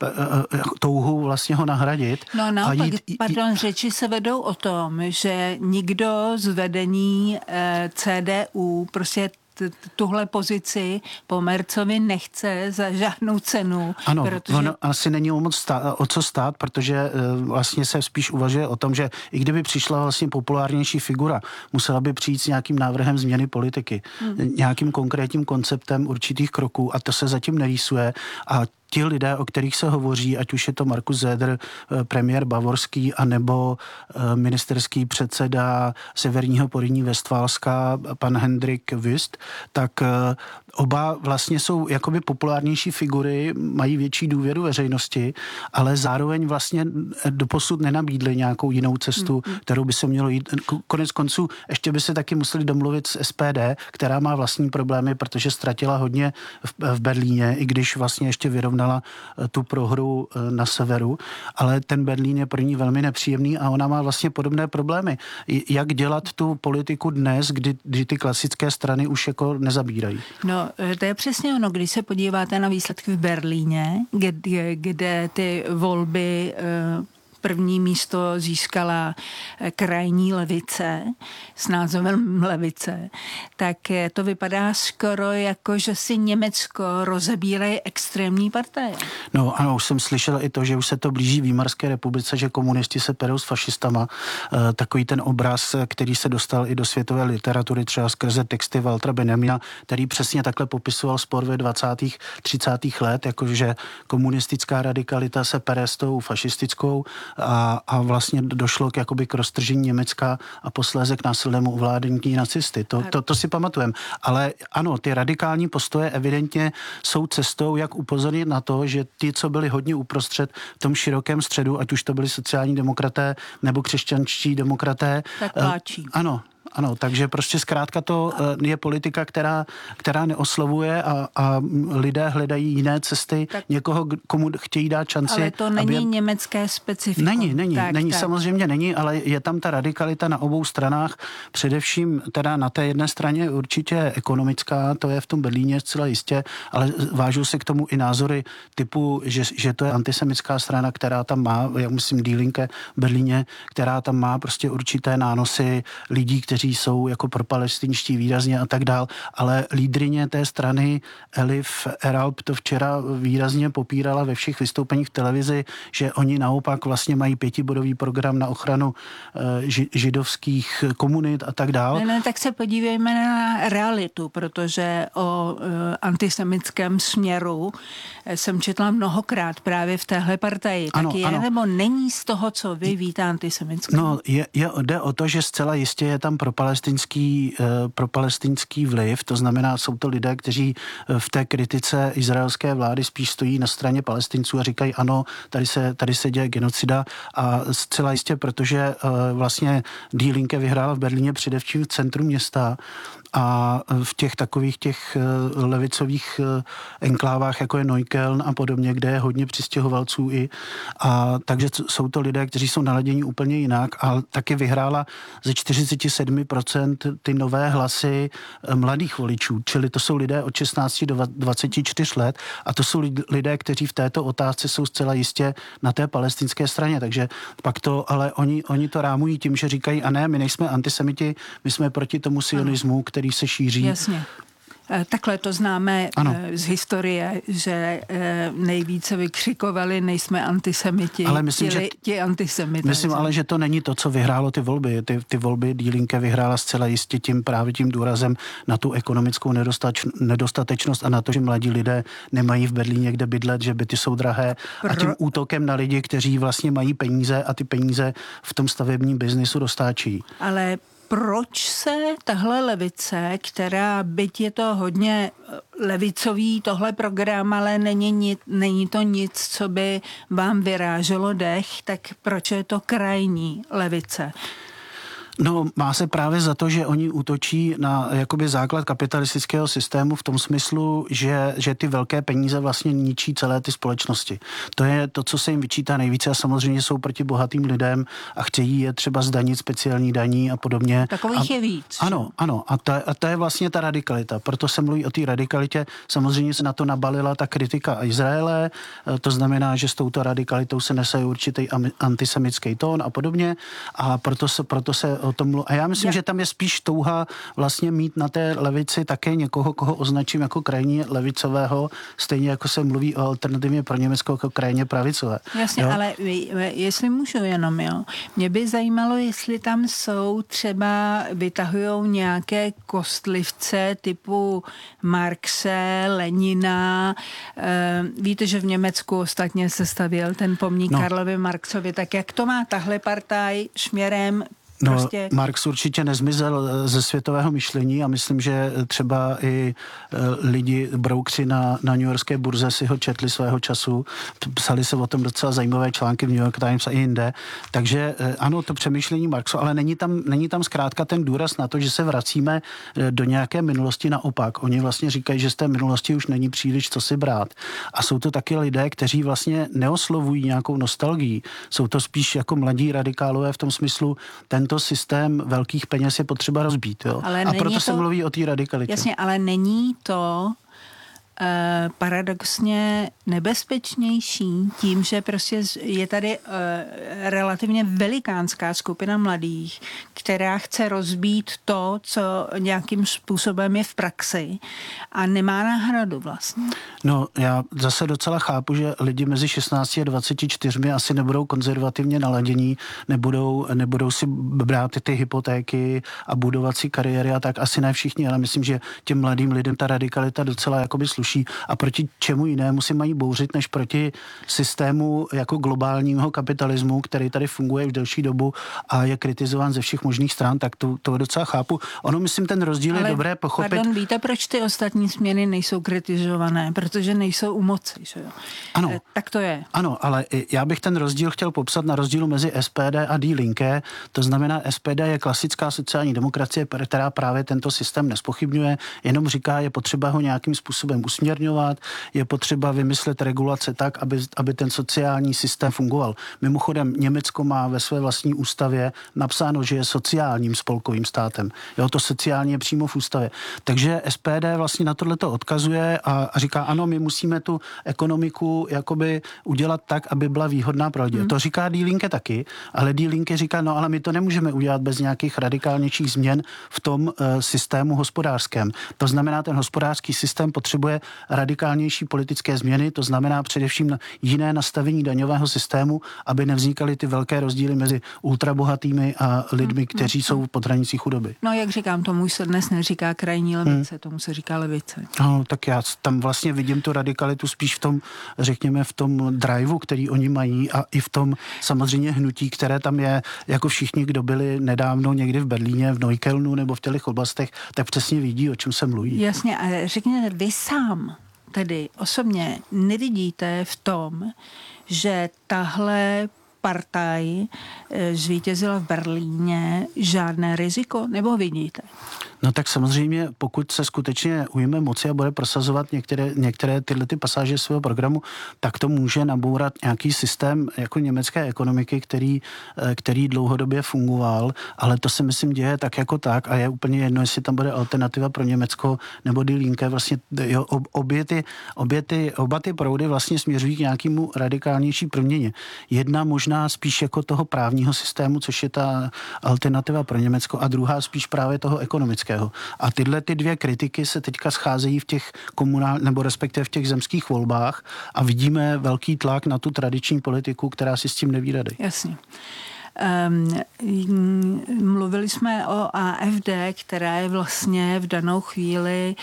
Speaker 20: touhu vlastně ho nahradit.
Speaker 19: No naopak, řeči se vedou o tom, že nikdo z vedení CDU prostě tuhle pozici po Merzovi nechce za žádnou cenu.
Speaker 20: Ano, protože ono asi není o co stát, protože vlastně se spíš uvažuje o tom, že i kdyby přišla vlastně populárnější figura, musela by přijít s nějakým návrhem změny politiky, nějakým konkrétním konceptem určitých kroků a to se zatím nerýsuje a ti lidé, o kterých se hovoří, ať už je to Markus Söder, premiér bavorský, anebo ministerský předseda Severního Porýní-Vestfálska, pan Hendrik Wüst, tak oba vlastně jsou jakoby populárnější figury, mají větší důvěru veřejnosti, ale zároveň vlastně doposud nenabídli nějakou jinou cestu, kterou by se mělo jít. Konec konců ještě by se taky museli domluvit s SPD, která má vlastní problémy, protože ztratila hodně v Berlíně, i když vlastně ještě vyrovnala zaznamenala tu prohru na severu, ale ten Berlín je pro ní velmi nepříjemný a ona má vlastně podobné problémy. Jak dělat tu politiku dnes, kdy ty klasické strany už jako nezabírají?
Speaker 19: No, to je přesně ono, když se podíváte na výsledky v Berlíně, kde ty volby první místo získala krajní levice s názvem levice, tak to vypadá skoro jako, že si Německo rozebírají extrémní partaje.
Speaker 20: No ano, už jsem slyšel i to, že už se to blíží Výmarské republice, že komunisti se perou s fašistama. Takový ten obraz, který se dostal i do světové literatury, třeba skrze texty Waltera Benjamina, který přesně takhle popisoval spor ve 20. 30. let, jakože komunistická radikalita se pere s tou fašistickou a vlastně došlo k roztržení Německa a posléze k násilnému ovládání nacisty. To si pamatujeme. Ale ano, ty radikální postoje evidentně jsou cestou, jak upozornit na to, že ty, co byli hodně uprostřed v tom širokém středu, ať už to byli sociální demokraté nebo křesťanští demokraté.
Speaker 19: Tak pláčí.
Speaker 20: Ano, takže prostě zkrátka to je politika, která neoslovuje a lidé hledají jiné cesty, někoho, komu chtějí dát šanci.
Speaker 19: Ale to není německé specifikum.
Speaker 20: Není, samozřejmě není, ale je tam ta radikalita na obou stranách, především teda na té jedné straně určitě ekonomická, to je v tom Berlíně zcela jistě, ale vážou se k tomu i názory typu, že to je antisemitská strana, která tam má, já myslím Die Linke v Berlíně, která tam má prostě určité nánosy lidí, kteří jsou jako propalestinští výrazně a tak dál, ale lídrině té strany Elif Eralp to včera výrazně popírala ve všech vystoupeních v televizi, že oni naopak vlastně mají 5bodový program na ochranu židovských komunit a tak dál.
Speaker 19: Ne, tak se podívejme na realitu, protože o antisemickém směru jsem četla mnohokrát právě v téhle partaji.
Speaker 20: Ano,
Speaker 19: tak je
Speaker 20: ano.
Speaker 19: Nebo není z toho, co vy víte antisemické?
Speaker 20: No, jde o to, že zcela jistě je tam propalestinský vliv, to znamená, jsou to lidé, kteří v té kritice izraelské vlády spíš stojí na straně Palestinců a říkají ano, tady se děje genocida a zcela jistě, protože vlastně Die Linke vyhrála v Berlíně především v centru města a v těch levicových enklávách, jako je Neukölln a podobně, kde je hodně přistěhovalců a takže jsou to lidé, kteří jsou naladěni úplně jinak a taky vyhrála ze 47% ty nové hlasy mladých voličů, čili to jsou lidé od 16 do 24 let a to jsou lidé, kteří v této otázce jsou zcela jistě na té palestinské straně, takže pak to, ale oni to rámují tím, že říkají, a ne, my nejsme antisemiti, my jsme proti tomu sionismu, který se šíří.
Speaker 19: Jasně. Takhle to známe z historie, že nejvíce vykřikovali, nejsme antisemiti,
Speaker 20: ale myslím,
Speaker 19: ti antisemiti.
Speaker 20: Myslím ale, že to není to, co vyhrálo ty volby. Ty volby Die Linke vyhrála zcela jistě právě tím důrazem na tu ekonomickou nedostatečnost a na to, že mladí lidé nemají v Berlíně kde bydlet, že byty jsou drahé a tím útokem na lidi, kteří vlastně mají peníze a ty peníze v tom stavebním biznisu dostáčí.
Speaker 19: Ale proč se tahle levice, která byť je to hodně levicový tohle program, ale není to nic, co by vám vyráželo dech, tak proč je to krajní levice?
Speaker 20: No, má se právě za to, že oni útočí na jakoby základ kapitalistického systému v tom smyslu, že ty velké peníze vlastně ničí celé ty společnosti. To je to, co se jim vyčítá nejvíce a samozřejmě jsou proti bohatým lidem a chtějí je třeba zdanit speciální daní a podobně.
Speaker 19: Takových je víc.
Speaker 20: Ano. A to je vlastně ta radikalita. Proto se mluví o té radikalitě. Samozřejmě se na to nabalila ta kritika Izraele, to znamená, že s touto radikalitou se nese určitý antisemický tón a podobně a proto se o tom a já myslím, že tam je spíš touha vlastně mít na té levici také někoho, koho označím jako krajně levicového, stejně jako se mluví o alternativě pro Německo jako krajně pravicové.
Speaker 19: Jasně, jo? Ale jestli můžu jenom, mě by zajímalo, jestli tam jsou třeba, vytahujou nějaké kostlivce typu Marxe, Lenina. Víte, že v Německu ostatně se stavěl ten pomník Karlovi Marxovi, tak jak to má tahle partaj směrem
Speaker 20: No,
Speaker 19: Prostě...
Speaker 20: Marx určitě nezmizel ze světového myšlení a myslím, že třeba i lidi, broukři na newyorské burze si ho četli svého času. Psali se o tom docela zajímavé články v New York Times a i jinde. Takže ano, to přemýšlení Marxu, ale není tam zkrátka ten důraz na to, že se vracíme do nějaké minulosti, naopak. Oni vlastně říkají, že z té minulosti už není příliš co si brát. A jsou to taky lidé, kteří vlastně neoslovují nějakou nostalgii. Jsou to spíš jako mladí radikálové v tom smyslu, tento systém velkých peněz je potřeba rozbít. Jo? A proto se mluví o té radikalitě.
Speaker 19: Jasně, ale není to paradoxně nebezpečnější tím, že prostě je tady relativně velikánská skupina mladých, která chce rozbít to, co nějakým způsobem je v praxi a nemá náhradu vlastně.
Speaker 20: No, já zase docela chápu, že lidi mezi 16 a 24 asi nebudou konzervativně naladění, nebudou si brát ty hypotéky a budovat si kariéry a tak, asi ne všichni, ale myslím, že těm mladým lidem ta radikalita docela jakoby sluší. A proti čemu jinému si mají bouřit, než proti systému jako globálního kapitalismu, který tady funguje už delší dobu a je kritizován ze všech možných stran, tak to docela chápu. Ono, myslím, ten rozdíl je dobré pochopit.
Speaker 19: Pardon, víte, proč ty ostatní směny nejsou kritizované? Protože nejsou u moci, že jo?
Speaker 20: Ano.
Speaker 19: Tak to je.
Speaker 20: Ano, ale já bych ten rozdíl chtěl popsat na rozdílu mezi SPD a Die Linke. To znamená, SPD je klasická sociální demokracie, která právě tento systém nespochybňuje, jenom říká, je potřeba ho nějakým způsobem usměrňovat, je potřeba vymyslet regulace tak, aby ten sociální systém fungoval. Mimochodem, Německo má ve své vlastní ústavě napsáno, že je sociálním spolkovým státem. Jo, to sociálně je přímo v ústavě. Takže SPD vlastně na tohleto odkazuje a říká, ano, my musíme tu ekonomiku jakoby udělat tak, aby byla výhodná pro lidi. To říká Die Linke taky, ale Die Linke říká, no ale my to nemůžeme udělat bez nějakých radikálnějších změn v tom systému hospodářském. To znamená, ten hospodářský systém potřebuje radikálnější politické změny, to znamená především jiné nastavení daňového systému, aby nevznikaly ty velké rozdíly mezi ultrabohatými a lidmi, kteří jsou pod hranicí chudoby.
Speaker 19: No, jak říkám, tomu se dnes neříká krajní levice, tomu se říká levice.
Speaker 20: No, tak já tam vlastně vidím tu radikalitu spíš v tom, řekněme, v tom driveu, který oni mají a i v tom samozřejmě hnutí, které tam je, jako všichni, kdo byli nedávno někdy v Berlíně, v Neuköllnu nebo v těch oblastech, tak přesně vidí, o čem se mluví.
Speaker 19: Jasně, a řekněte, vy sám tedy osobně nevidíte v tom, že tahle partaj zvítězila v Berlíně, žádné riziko, nebo vidíte?
Speaker 20: No tak samozřejmě, pokud se skutečně ujme moci a bude prosazovat některé tyhle ty pasáže svého programu, tak to může nabourat nějaký systém jako německé ekonomiky, který dlouhodobě fungoval, ale to se myslím děje tak jako tak a je úplně jedno, jestli tam bude alternativa pro Německo nebo Die Linke. Vlastně jo, oba ty proudy vlastně směřují k nějakému radikálnější proměně. Jedna možná spíš jako toho právního systému, což je ta alternativa pro Německo, a druhá spíš právě toho ekonomického. A tyhle ty dvě kritiky se teďka scházejí v těch nebo respektive v těch zemských volbách a vidíme velký tlak na tu tradiční politiku, která si s tím neví rady.
Speaker 19: Jasně. Mluvili jsme o AfD, která je vlastně v danou chvíli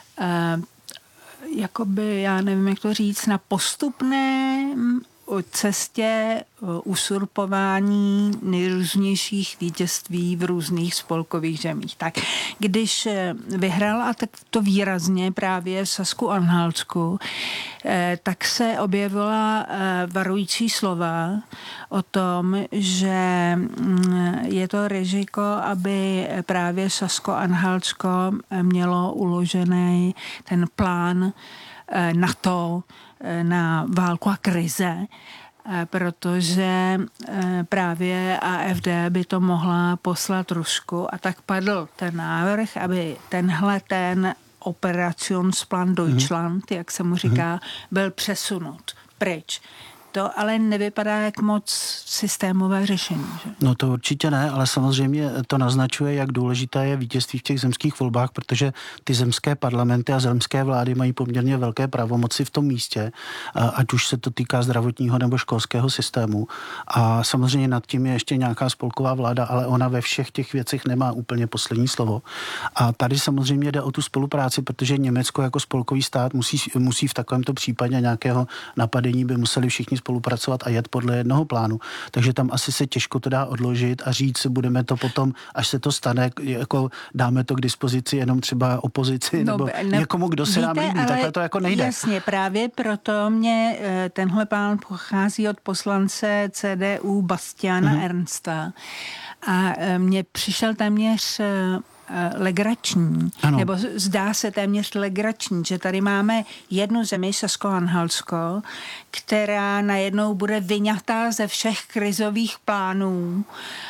Speaker 19: jakoby, já nevím, jak to říct, na postupné cestě usurpování nejrůznějších vítězství v různých spolkových zemích. Tak když vyhrála to výrazně právě v Sasku-Anhaltsku, tak se objevila varující slova o tom, že je to riziko, aby právě Sasko-Anhaltsko mělo uložený ten plán NATO na válku a krize, protože právě AfD by to mohla poslat Rusku a tak padl ten návrh, aby ten Operationsplan Deutschland, jak se mu říká, byl přesunut pryč. To ale nevypadá jak moc systémové řešení. Že?
Speaker 20: No to určitě ne, ale samozřejmě to naznačuje, jak důležité je vítězství v těch zemských volbách, protože ty zemské parlamenty a zemské vlády mají poměrně velké pravomoci v tom místě, ať už se to týká zdravotního nebo školského systému. A samozřejmě nad tím je ještě nějaká spolková vláda, ale ona ve všech těch věcech nemá úplně poslední slovo. A tady samozřejmě jde o tu spolupráci, protože Německo jako spolkový stát musí v takovémto případě nějakého napadení by museli všichni spolupracovat a jet podle jednoho plánu. Takže tam asi se těžko to dá odložit a říct, budeme to potom, až se to stane, jako dáme to k dispozici jenom třeba opozici nebo někomu, kdo se nám líbí. Takhle to jako nejde.
Speaker 19: Jasně, právě proto mě tenhle plán pochází od poslance CDU Bastiana Ernsta a mně přišel téměř legrační, nebo zdá se téměř legrační, že tady máme jednu zemi, Sasko-Anhaltsko, která najednou bude vyňatá ze všech krizových plánů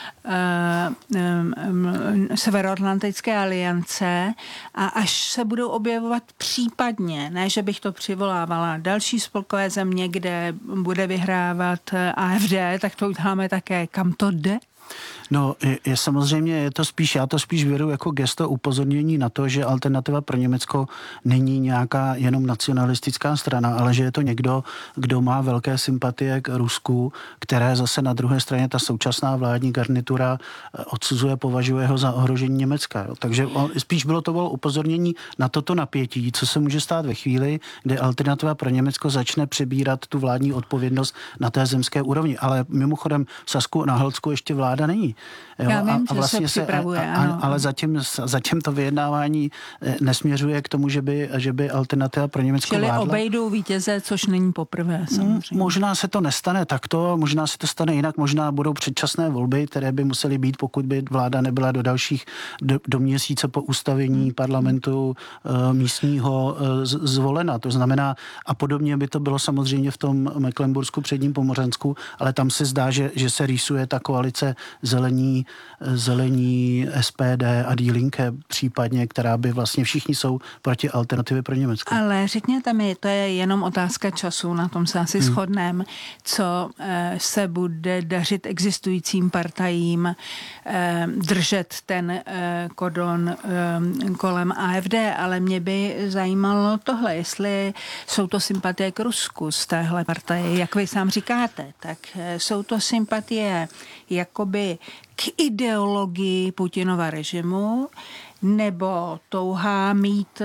Speaker 19: Severoatlantické aliance a až se budou objevovat případně, ne, že bych to přivolávala, další spolkové země, kde bude vyhrávat AfD, tak to uděláme také. Kam to jde?
Speaker 20: No, je samozřejmě, já to spíš věru jako gesto upozornění na to, že Alternativa pro Německo není nějaká jenom nacionalistická strana, ale že je to někdo, kdo má velké sympatie k Rusku, které zase na druhé straně ta současná vládní garnitura odsuzuje, považuje ho za ohrožení Německa. Jo. Takže spíš bylo upozornění na toto napětí, co se může stát ve chvíli, kdy Alternativa pro Německo začne přebírat tu vládní odpovědnost na té zemské úrovni. Ale mimochodem v Sasku-Anhaltsku ještě vláda není. Jo,
Speaker 19: já vím,
Speaker 20: a vlastně
Speaker 19: se připravuje,
Speaker 20: ale zatím to vyjednávání nesměřuje k tomu, že by Alternativa pro Německo vládla.
Speaker 19: Čili obejdou vítěze, což není poprvé, samozřejmě.
Speaker 20: Možná se to nestane takto, možná se to stane jinak, možná budou předčasné volby, které by musely být, pokud by vláda nebyla do měsíce po ustavení parlamentu místního zvolena. To znamená, a podobně by to bylo samozřejmě v tom Mecklenbursku předním Pomořansku, ale tam se zdá, že se rýsuje ta koalice zelení SPD a Die Linke případně, která by vlastně všichni jsou proti Alternativě pro Německo.
Speaker 19: Ale řekněte mi, to je jenom otázka času, na tom se asi shodneme, co se bude dařit existujícím partajím držet ten kordon kolem AfD, ale mě by zajímalo tohle, jestli jsou to sympatie k Rusku z téhle partaje, jak vy sám říkáte, tak jsou to sympatie jakoby k ideologii Putinova režimu, nebo touha mít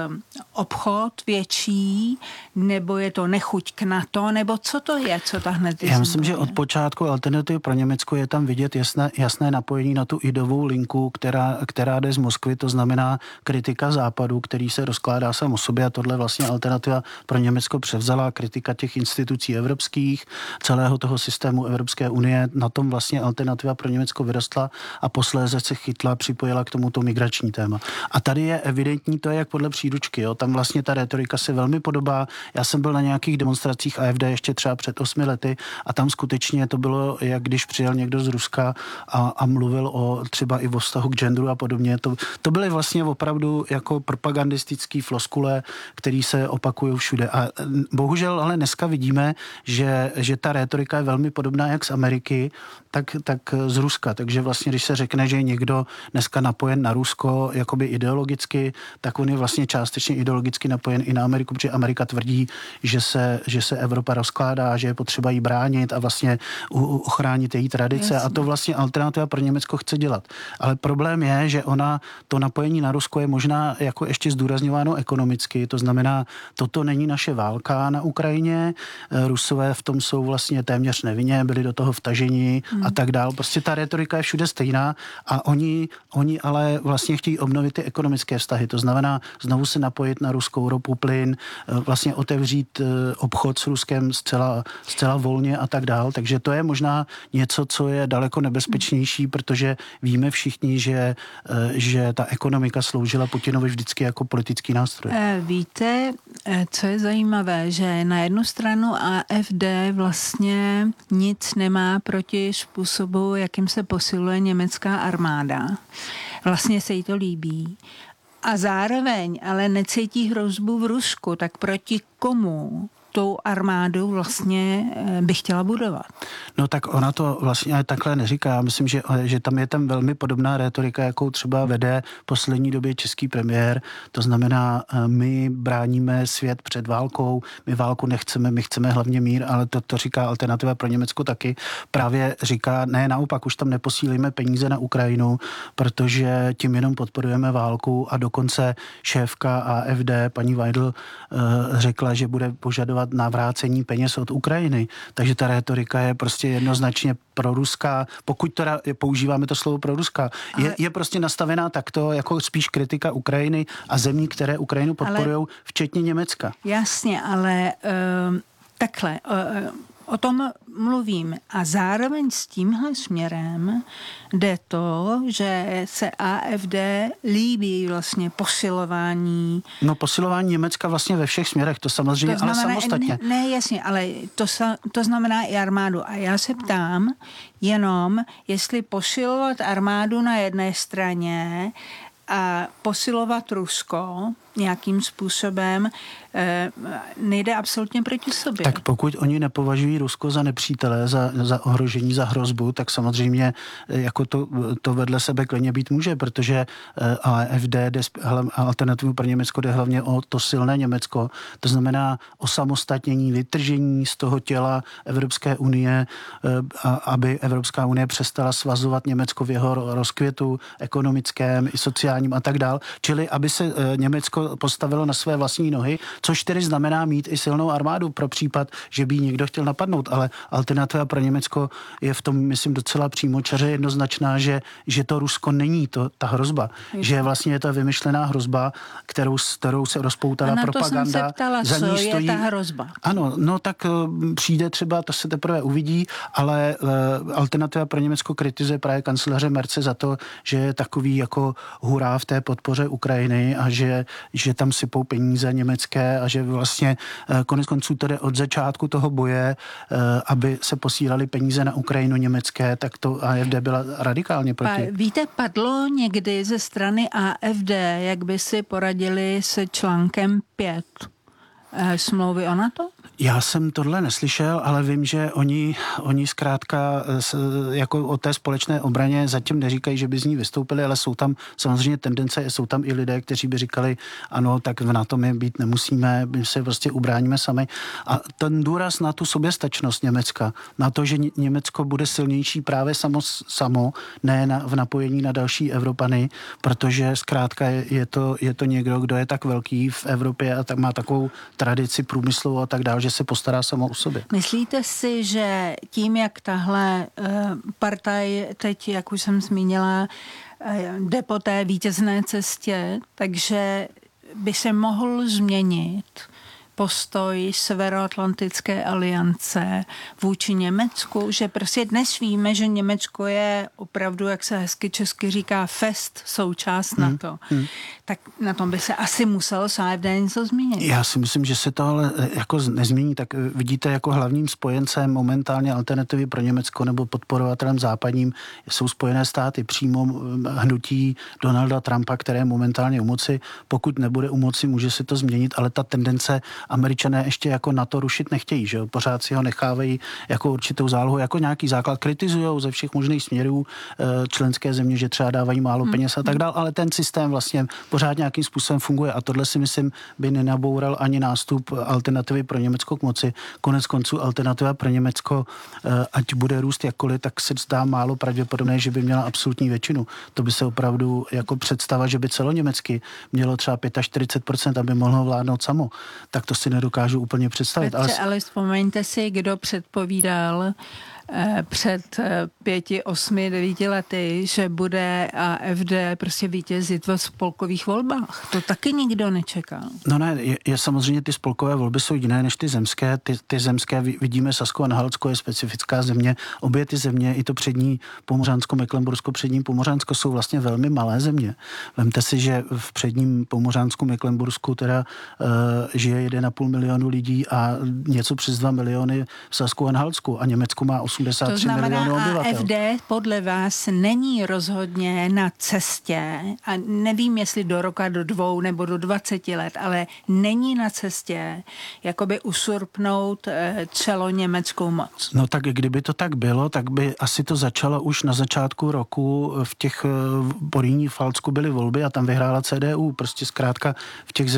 Speaker 19: obchod větší, nebo je to nechuť k NATO, nebo co to je, co ta hned
Speaker 20: Já myslím, že od počátku Alternativy pro Německo je tam vidět jasné napojení na tu ideovou linku, která jde z Moskvy, to znamená kritika Západu, který se rozkládá sám o sobě a tohle vlastně Alternativa pro Německo převzala, kritika těch institucí evropských, celého toho systému Evropské unie, na tom vlastně Alternativa pro Německo vyrostla a posléze se chytla, připojila k tomuto migrační téma. A tady je evidentní, to je jak podle příručky, jo. Tam vlastně ta retorika se velmi podobá. Já jsem byl na nějakých demonstracích AfD ještě třeba před 8 lety a tam skutečně to bylo, jak když přijel někdo z Ruska a mluvil třeba i o vztahu k genderu a podobně. To byly vlastně opravdu jako propagandistický floskule, který se opakují všude. A bohužel ale dneska vidíme, že ta retorika je velmi podobná jak z Ameriky, tak z Ruska. Takže vlastně, když se řekne, že je někdo dneska napojen na Rusko jakoby ideologicky, tak on je vlastně částečně ideologicky napojen i na Ameriku, protože Amerika tvrdí, že se Evropa rozkládá, že je potřeba jí bránit a vlastně ochránit její tradice. Jasně. A to vlastně Alternativa pro Německo chce dělat. Ale problém je, že to napojení na Rusko je možná jako ještě zdůrazňováno ekonomicky. To znamená, toto není naše válka na Ukrajině. Rusové v tom jsou vlastně téměř nevinně, byli do toho vtaženi a tak dál. Prostě ta retorika je všude stejná a oni ale vlastně chtějí obnovit ty ekonomické vztahy. To znamená znovu se napojit na ruskou ropu, plyn, vlastně otevřít obchod s Ruskem zcela volně a tak dál. Takže to je možná něco, co je daleko nebezpečnější, protože víme všichni, že ta ekonomika sloužila Putinovi vždycky jako politický nástroj.
Speaker 19: Víte, co je zajímavé, že na jednu stranu AfD vlastně nic nemá proti způsobu, jakým se posiluje německá armáda. Vlastně se jí to líbí. A zároveň ale necítí hrozbu v Rusku, tak proti komu tou armádu vlastně by chtěla budovat? No tak ona to vlastně takhle neříká. Já myslím, že tam je tam velmi podobná retorika, jakou třeba vede v poslední době český premiér. To znamená, my bráníme svět před válkou, my válku nechceme, my chceme hlavně mír, ale to říká Alternativa pro Německo taky. Právě říká, ne, naopak, už tam neposílíme peníze na Ukrajinu, protože tím jenom podporujeme válku a dokonce šéfka AfD, paní Weidl, řekla, že bude požadovat
Speaker 20: podporovat navrácení peněz od Ukrajiny. Takže ta retorika je prostě jednoznačně proruská, pokud teda používáme to slovo proruská. Je prostě nastavená takto jako spíš kritika Ukrajiny a zemí, které Ukrajinu podporují, včetně Německa.
Speaker 19: Jasně, ale takhle, o tom mluvím. A zároveň s tímhle směrem jde to, že se AfD líbí vlastně posilování.
Speaker 20: No posilování Německa vlastně ve všech směrech, to samozřejmě, to znamená, ale samostatně.
Speaker 19: Ne, jasně, ale to znamená i armádu. A já se ptám jenom, jestli posilovat armádu na jedné straně a posilovat Rusko nějakým způsobem nejde absolutně proti sobě.
Speaker 20: Tak pokud oni nepovažují Rusko za nepřítele, za ohrožení, za hrozbu, tak samozřejmě jako to vedle sebe klidně být může, protože AfD, Alternativu pro Německo, jde hlavně o to silné Německo, to znamená osamostatnění, vytržení z toho těla Evropské unie, aby Evropská unie přestala svazovat Německo v jeho rozkvětu ekonomickém i sociálním a tak dál, čili aby se Německo postavilo na své vlastní nohy, což tedy znamená mít i silnou armádu pro případ, že by někdo chtěl napadnout, ale Alternativa pro Německo je v tom, myslím, docela přímočaře jednoznačná, že to Rusko není ta hrozba, že vlastně je to vymyšlená hrozba, kterou se rozpoutala propaganda.
Speaker 19: Na to jsem se ptala,
Speaker 20: za ní
Speaker 19: stojí, je ta hrozba.
Speaker 20: Ano, no tak přijde třeba, to se teprve uvidí, ale Alternativa pro Německo kritizuje právě kancléře Merce za to, že je takový jako hurá v té podpoře Ukrajiny a že tam sypou peníze německé a že vlastně konec konců tedy od začátku toho boje, aby se posílali peníze na Ukrajinu německé, tak to AfD byla radikálně proti.
Speaker 19: Víte, padlo někdy ze strany AfD, jak by si poradili s článkem 5 smlouvy o NATO?
Speaker 20: Já jsem tohle neslyšel, ale vím, že oni zkrátka jako o té společné obraně zatím neříkají, že by z ní vystoupili, ale jsou tam samozřejmě tendence, jsou tam i lidé, kteří by říkali, ano, tak v NATO my být nemusíme, my se prostě ubráníme sami. A ten důraz na tu soběstačnost Německa, na to, že Německo bude silnější právě samo, ne v napojení na další Evropany, protože zkrátka je to někdo, kdo je tak velký v Evropě a tak má takovou tradici průmyslovou a tak dále, že se postará samo o sobě.
Speaker 19: Myslíte si, že tím, jak tahle partaj teď, jak už jsem zmínila, jde po té vítězné cestě, takže by se mohl změnit postoj Severoatlantické aliance vůči Německu, že prostě dnes víme, že Německo je opravdu, jak se hezky česky říká, fest součást NATO. Tak na tom by se asi muselo s AfD něco změnit.
Speaker 20: Já si myslím, že se to ale jako nezmění, tak vidíte, jako hlavním spojencem momentálně Alternativy pro Německo nebo podporovatelem západním jsou Spojené státy, přímo hnutí Donalda Trumpa, které je momentálně u moci. Pokud nebude u moci, může se to změnit, ale ta tendence Američané ještě jako NATO rušit nechtějí, že jo? Pořád si ho nechávají jako určitou zálohu, jako nějaký základ, kritizujou ze všech možných směrů členské země, že třeba dávají málo peněz a tak dál, ale ten systém vlastně pořád nějakým způsobem funguje a tohle si myslím by nenaboural ani nástup Alternativy pro Německo k moci. Konec konců Alternativa pro Německo, ať bude růst jakkoliv, tak se zdá málo pravděpodobné, že by měla absolutní většinu. To by se opravdu jako představa, že by celoněmecky mělo třeba 45%, aby mohlo vládnout samo, tak to si nedokážu úplně představit.
Speaker 19: Petře, ale vzpomeňte si, kdo předpovídal před 5, 8, 9 lety, že bude AfD prostě vítězit ve spolkových volbách. To taky nikdo nečekal. No
Speaker 20: ne, je samozřejmě ty spolkové volby jsou jiné než ty zemské. Ty zemské vidíme, Sasko-Anhaltsko je specifická země. Obě ty země, i to přední Pomořansko, Mecklenbursko, přední Pomořansko jsou vlastně velmi malé země. Vemte si, že v předním Pomořansku, Mecklenbursku teda žije 1,5 milionu lidí a něco přes 2 miliony v Sasku-Anhaltsku a Německo má 83 milionů obyvatel.
Speaker 19: AfD podle vás není rozhodně na cestě a nevím, jestli do roka, do 2 nebo do 20 let, ale není na cestě jakoby usurpnout celoněmeckou moc.
Speaker 20: No tak kdyby to tak bylo, tak by asi to začalo už na začátku roku. V těch Porýní Falcku byly volby a tam vyhrála CDU. Prostě zkrátka v těch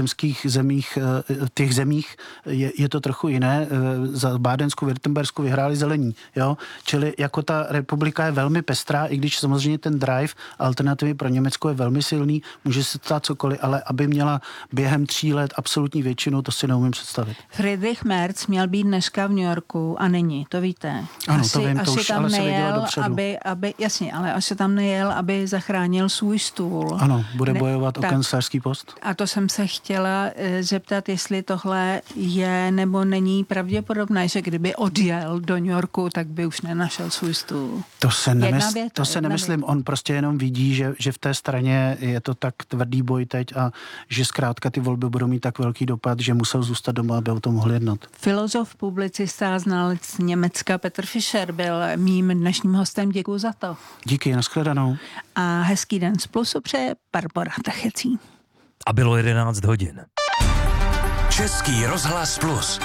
Speaker 20: zemích je to trochu jiné. Za Bádensku, Württembersku vyhráli zelení. Jo? Jo? Čili jako ta republika je velmi pestrá, i když samozřejmě ten drive alternativy pro Německo je velmi silný, může se stát cokoliv, ale aby měla během 3 let absolutní většinu, to si neumím představit.
Speaker 19: Friedrich Merz měl být dneska v New Yorku a není, to víte.
Speaker 20: Ano, to vím, to už ale se věděla dopředu.
Speaker 19: Jasně, ale asi tam nejel, aby zachránil svůj stůl.
Speaker 20: Ano, bude bojovat o kancléřský post.
Speaker 19: A to jsem se chtěla zeptat, jestli tohle je nebo není pravděpodobné, že kdyby odjel do New Yorku, tak by už nenašel svůj stůl.
Speaker 20: To se nemyslím, on prostě jenom vidí, že v té straně je to tak tvrdý boj teď a že zkrátka ty volby budou mít tak velký dopad, že musel zůstat doma, aby o tom mohl jednat.
Speaker 19: Filozof, publicista, znalec Německa Petr Fischer byl mým dnešním hostem. Děkuju za to.
Speaker 20: Díky, nashledanou.
Speaker 19: A hezký den z Plusu přeje Barbora Tachecí.
Speaker 2: A bylo 11 hodin.
Speaker 17: Český rozhlas Plus.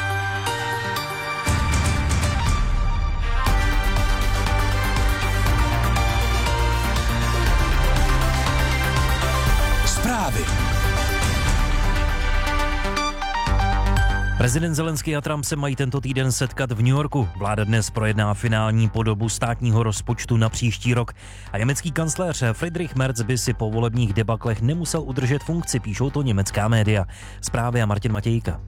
Speaker 17: Zprávy.
Speaker 2: Prezident Zelenský a Trump se mají tento týden setkat v New Yorku. Vláda dnes projedná finální podobu státního rozpočtu na příští rok. A německý kancléř Friedrich Merz by si po volebních debaklech nemusel udržet funkci, píšou to německá média. Zprávy a Martin Matějka.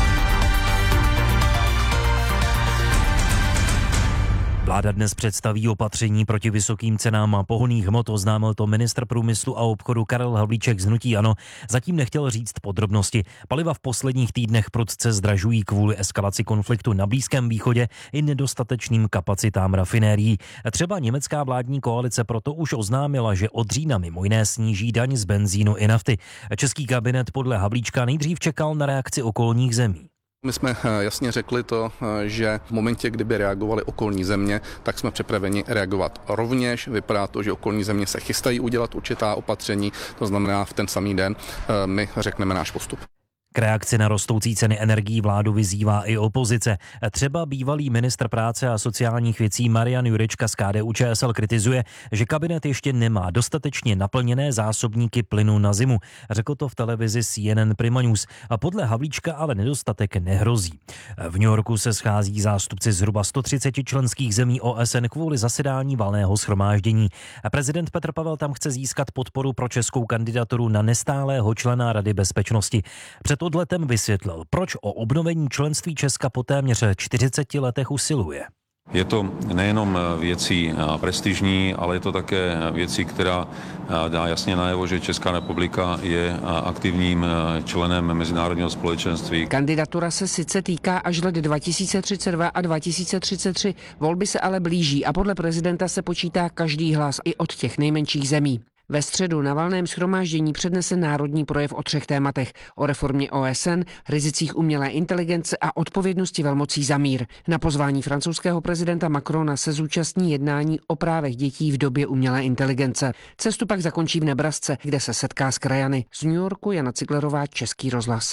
Speaker 2: Vláda dnes představí opatření proti vysokým cenám pohonných hmot, oznámil to ministr průmyslu a obchodu Karel Havlíček z hnutí ANO. Zatím nechtěl říct podrobnosti. Paliva v posledních týdnech prudce zdražují kvůli eskalaci konfliktu na Blízkém východě i nedostatečným kapacitám rafinérií. Třeba německá vládní koalice proto už oznámila, že od října mimo jiné sníží daň z benzínu i nafty. Český kabinet podle Havlíčka nejdřív čekal na reakci okolních zemí.
Speaker 21: My jsme jasně řekli to, že v momentě, kdyby reagovaly okolní země, tak jsme připraveni reagovat rovněž. Vypadá to, že okolní země se chystají udělat určitá opatření, to znamená v ten samý den my řekneme náš postup.
Speaker 2: K reakci na rostoucí ceny energií vládu vyzývá i opozice. Třeba bývalý ministr práce a sociálních věcí Marian Jurečka z KDU-ČSL kritizuje, že kabinet ještě nemá dostatečně naplněné zásobníky plynu na zimu. Řekl to v televizi CNN Prima News. A podle Havlíčka ale nedostatek nehrozí. V New Yorku se schází zástupci zhruba 130 členských zemí OSN kvůli zasedání valného shromáždění. Prezident Petr Pavel tam chce získat podporu pro českou kandidaturu na nestálého člena Rady bezpečnosti. Před odletem vysvětlil, proč o obnovení členství Česka po téměř 40 letech usiluje.
Speaker 22: Je to nejenom věcí prestižní, ale je to také věcí, která dá jasně najevo, že Česká republika je aktivním členem mezinárodního společenství.
Speaker 23: Kandidatura se sice týká až let 2032 a 2033, volby se ale blíží a podle prezidenta se počítá každý hlas i od těch nejmenších zemí. Ve středu na valném shromáždění přednese národní projev o 3 tématech. O reformě OSN, rizicích umělé inteligence a odpovědnosti velmocí za mír. Na pozvání francouzského prezidenta Macrona se zúčastní jednání o právech dětí v době umělé inteligence. Cestu pak zakončí v Nebrasce, kde se setká s krajany. Z New Yorku Jana Ciglerová, Český rozhlas.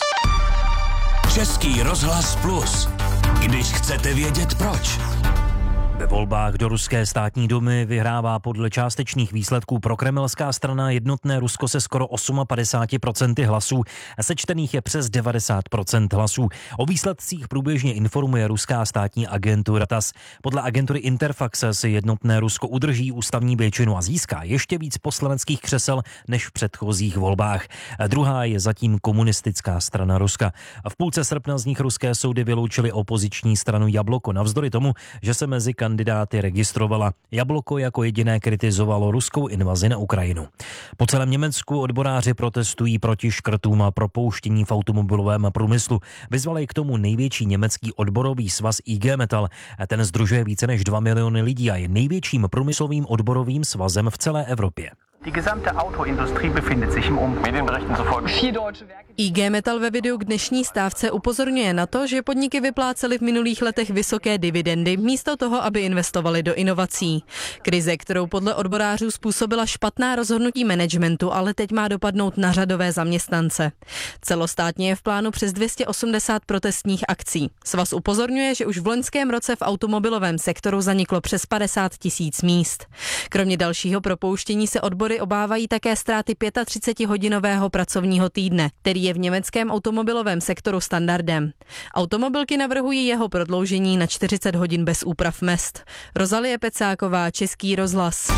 Speaker 17: Český rozhlas Plus. Když chcete vědět proč.
Speaker 2: Ve volbách do ruské státní dumy vyhrává podle částečných výsledků prokremelská strana Jednotné Rusko se skoro 58% hlasů. Sečtených je přes 90% hlasů. O výsledcích průběžně informuje ruská státní agentura TASS. Podle agentury Interfax si Jednotné Rusko udrží ústavní většinu a získá ještě víc poslaneckých křesel než v předchozích volbách. Druhá je zatím komunistická strana Ruska. V půlce srpna z nich ruské soudy vyloučily opoziční stranu Jabloko navzdory tomu, že se mezi kandidáty registrovala. Jabloko jako jediné kritizovalo ruskou invazi na Ukrajinu. Po celém Německu odboráři protestují proti škrtům a propouštění v automobilovém průmyslu. Vyzvali k tomu největší německý odborový svaz IG Metall. Ten sdružuje více než 2 miliony lidí a je největším průmyslovým odborovým svazem v celé Evropě.
Speaker 24: Die gesamte Autoindustrie befindet sich im Umbruch. Medienberichten zufolge.
Speaker 25: IG Metall ve videu k dnešní stávce upozorňuje na to, že podniky vyplácely v minulých letech vysoké dividendy místo toho, aby investovali do inovací. Krize, kterou podle odborářů způsobila špatná rozhodnutí managementu, ale teď má dopadnout na řadové zaměstnance. Celostátně je v plánu přes 280 protestních akcí. Svaz upozorňuje, že už v loňském roce v automobilovém sektoru zaniklo přes 50 000 míst. Kromě dalšího propouštění se odbory odbory obávají také ztráty 35hodinového pracovního týdne, který je v německém automobilovém sektoru standardem. Automobilky navrhují jeho prodloužení na 40 hodin bez úprav mezd. Rozalie Pecáková, Český rozhlas.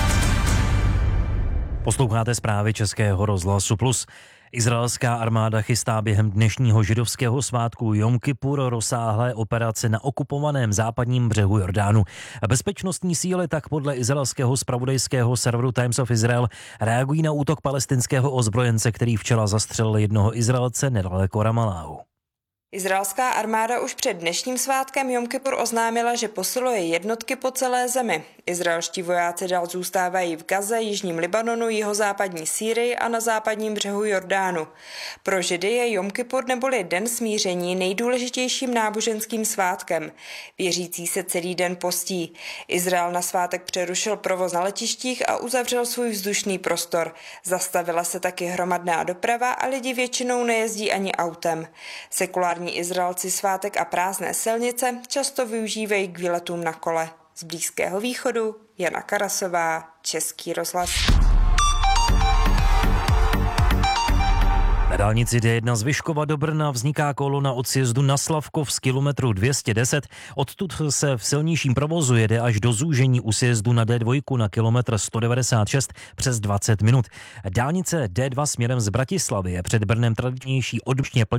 Speaker 2: Posloucháte zprávy Českého rozhlasu Plus. Izraelská armáda chystá během dnešního židovského svátku Jom Kipur rozsáhlé operace na okupovaném západním břehu Jordánu. Bezpečnostní síly tak podle izraelského zpravodajského serveru Times of Israel reagují na útok palestinského ozbrojence, který včera zastřelil jednoho Izraelce nedaleko Ramalláhu.
Speaker 1: Izraelská armáda už před dnešním svátkem Jom Kipur oznámila, že posiluje jednotky po celé zemi. Izraelští vojáci dál zůstávají v Gaze, jižním Libanonu, jihozápadní Sýrii a na západním břehu Jordánu. Pro Židy je Jom Kipur neboli Den smíření nejdůležitějším náboženským svátkem. Věřící se celý den postí. Izrael na svátek přerušil provoz na letištích a uzavřel svůj vzdušný prostor. Zastavila se taky hromadná doprava a lidi většinou nejezdí ani autem. Sekulární Izraelci svátek a prázdné silnice často využívají k výletům na kole. Z Blízkého východu Jana Karasová, Český rozhlas.
Speaker 2: Na dálnici D1 z Vyškova do Brna vzniká kolona od sjezdu na Slavkov z kilometru 210. Odtud se v silnějším provozu jede až do zúžení u sjezdu na D2 na kilometr 196 přes 20 minut. Dálnice D2 směrem z Bratislavy je před Brnem tradičnější odlišně